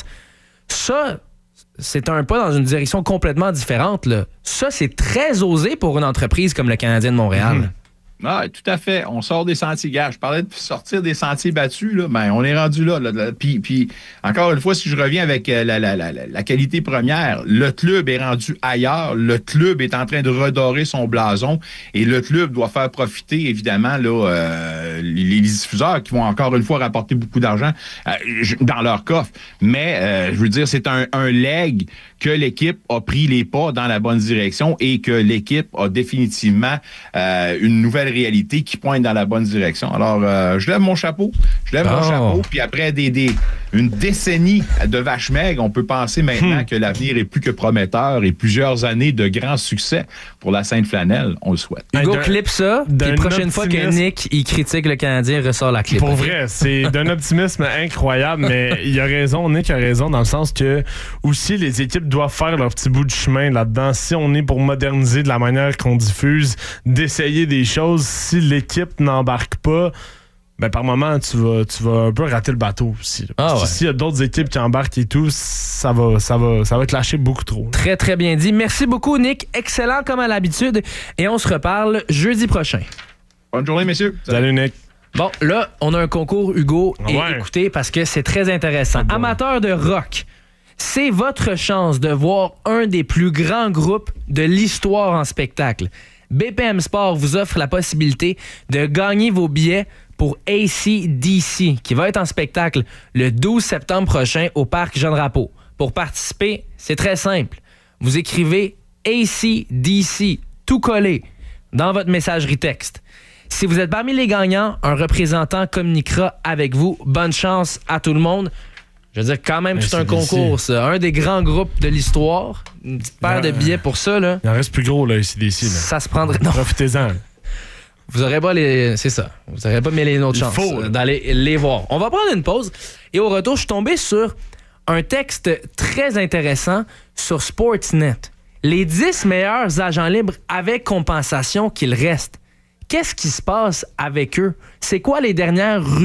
Ça, c'est un pas dans une direction complètement différente. Là. Ça, c'est très osé pour une entreprise comme le Canadien de Montréal. Mmh. Ah, tout à fait. On sort des sentiers gars. Je parlais de sortir des sentiers battus. Là. Ben, on est rendu là. là, là. Puis, puis, encore une fois, si je reviens avec euh, la, la, la, la qualité première, le club est rendu ailleurs. Le club est en train de redorer son blason. Et le club doit faire profiter, évidemment, là, euh, les, les diffuseurs qui vont encore une fois rapporter beaucoup d'argent euh, dans leur coffre. Mais, euh, je veux dire, c'est un, un leg que l'équipe a pris les pas dans la bonne direction et que l'équipe a définitivement euh, une nouvelle réalité qui pointe dans la bonne direction. Alors, euh, je lève mon chapeau. Je lève oh. mon chapeau. Puis après des, des, une décennie de vaches maigres, on peut penser maintenant hmm. que l'avenir est plus que prometteur et plusieurs années de grands succès pour la Sainte-Flanelle. On le souhaite. Hugo, clip ça. Puis la prochaine fois que Nick il critique le Canadien, ressort la clip. Pour vrai, c'est d'un optimisme incroyable, mais il a raison, Nick a raison dans le sens que aussi les équipes doivent faire leur petit bout de chemin là-dedans. Si on est pour moderniser de la manière qu'on diffuse, d'essayer des choses, si l'équipe n'embarque pas, ben par moment, tu vas, tu vas un peu rater le bateau aussi. Ah ouais. S'il y a d'autres équipes qui embarquent et tout, ça va, ça va, ça va te lâcher beaucoup trop. Très, très bien dit. Merci beaucoup, Nick. Excellent comme à l'habitude. Et on se reparle jeudi prochain. Bonne journée, messieurs. Salut, Salut Nick. Bon, là, on a un concours, Hugo, et Ouais. écoutez, parce que c'est très intéressant. bon. Amateur de rock, c'est votre chance de voir un des plus grands groupes de l'histoire en spectacle. B P M Sport vous offre la possibilité de gagner vos billets pour A C D C, qui va être en spectacle le douze septembre prochain au Parc Jean-Drapeau. Pour participer, c'est très simple. Vous écrivez A C D C, tout collé, dans votre messagerie texte. Si vous êtes parmi les gagnants, un représentant communiquera avec vous. Bonne chance à tout le monde. Je veux dire, quand même, tout un concours, ça. Un des grands groupes de l'histoire. Une petite paire de billets pour ça, là. Il en reste plus gros, là, ici, d'ici. Ça se prendrait... Non, Profitez-en. vous n'aurez pas les... C'est ça. Vous n'aurez pas mêlé une autre Il chance faut, euh, d'aller les voir. On va prendre une pause. Et au retour, je suis tombé sur un texte très intéressant sur Sportsnet. Les dix meilleurs agents libres avec compensation qu'il reste. Qu'est-ce qui se passe avec eux? C'est quoi les dernières rumeurs?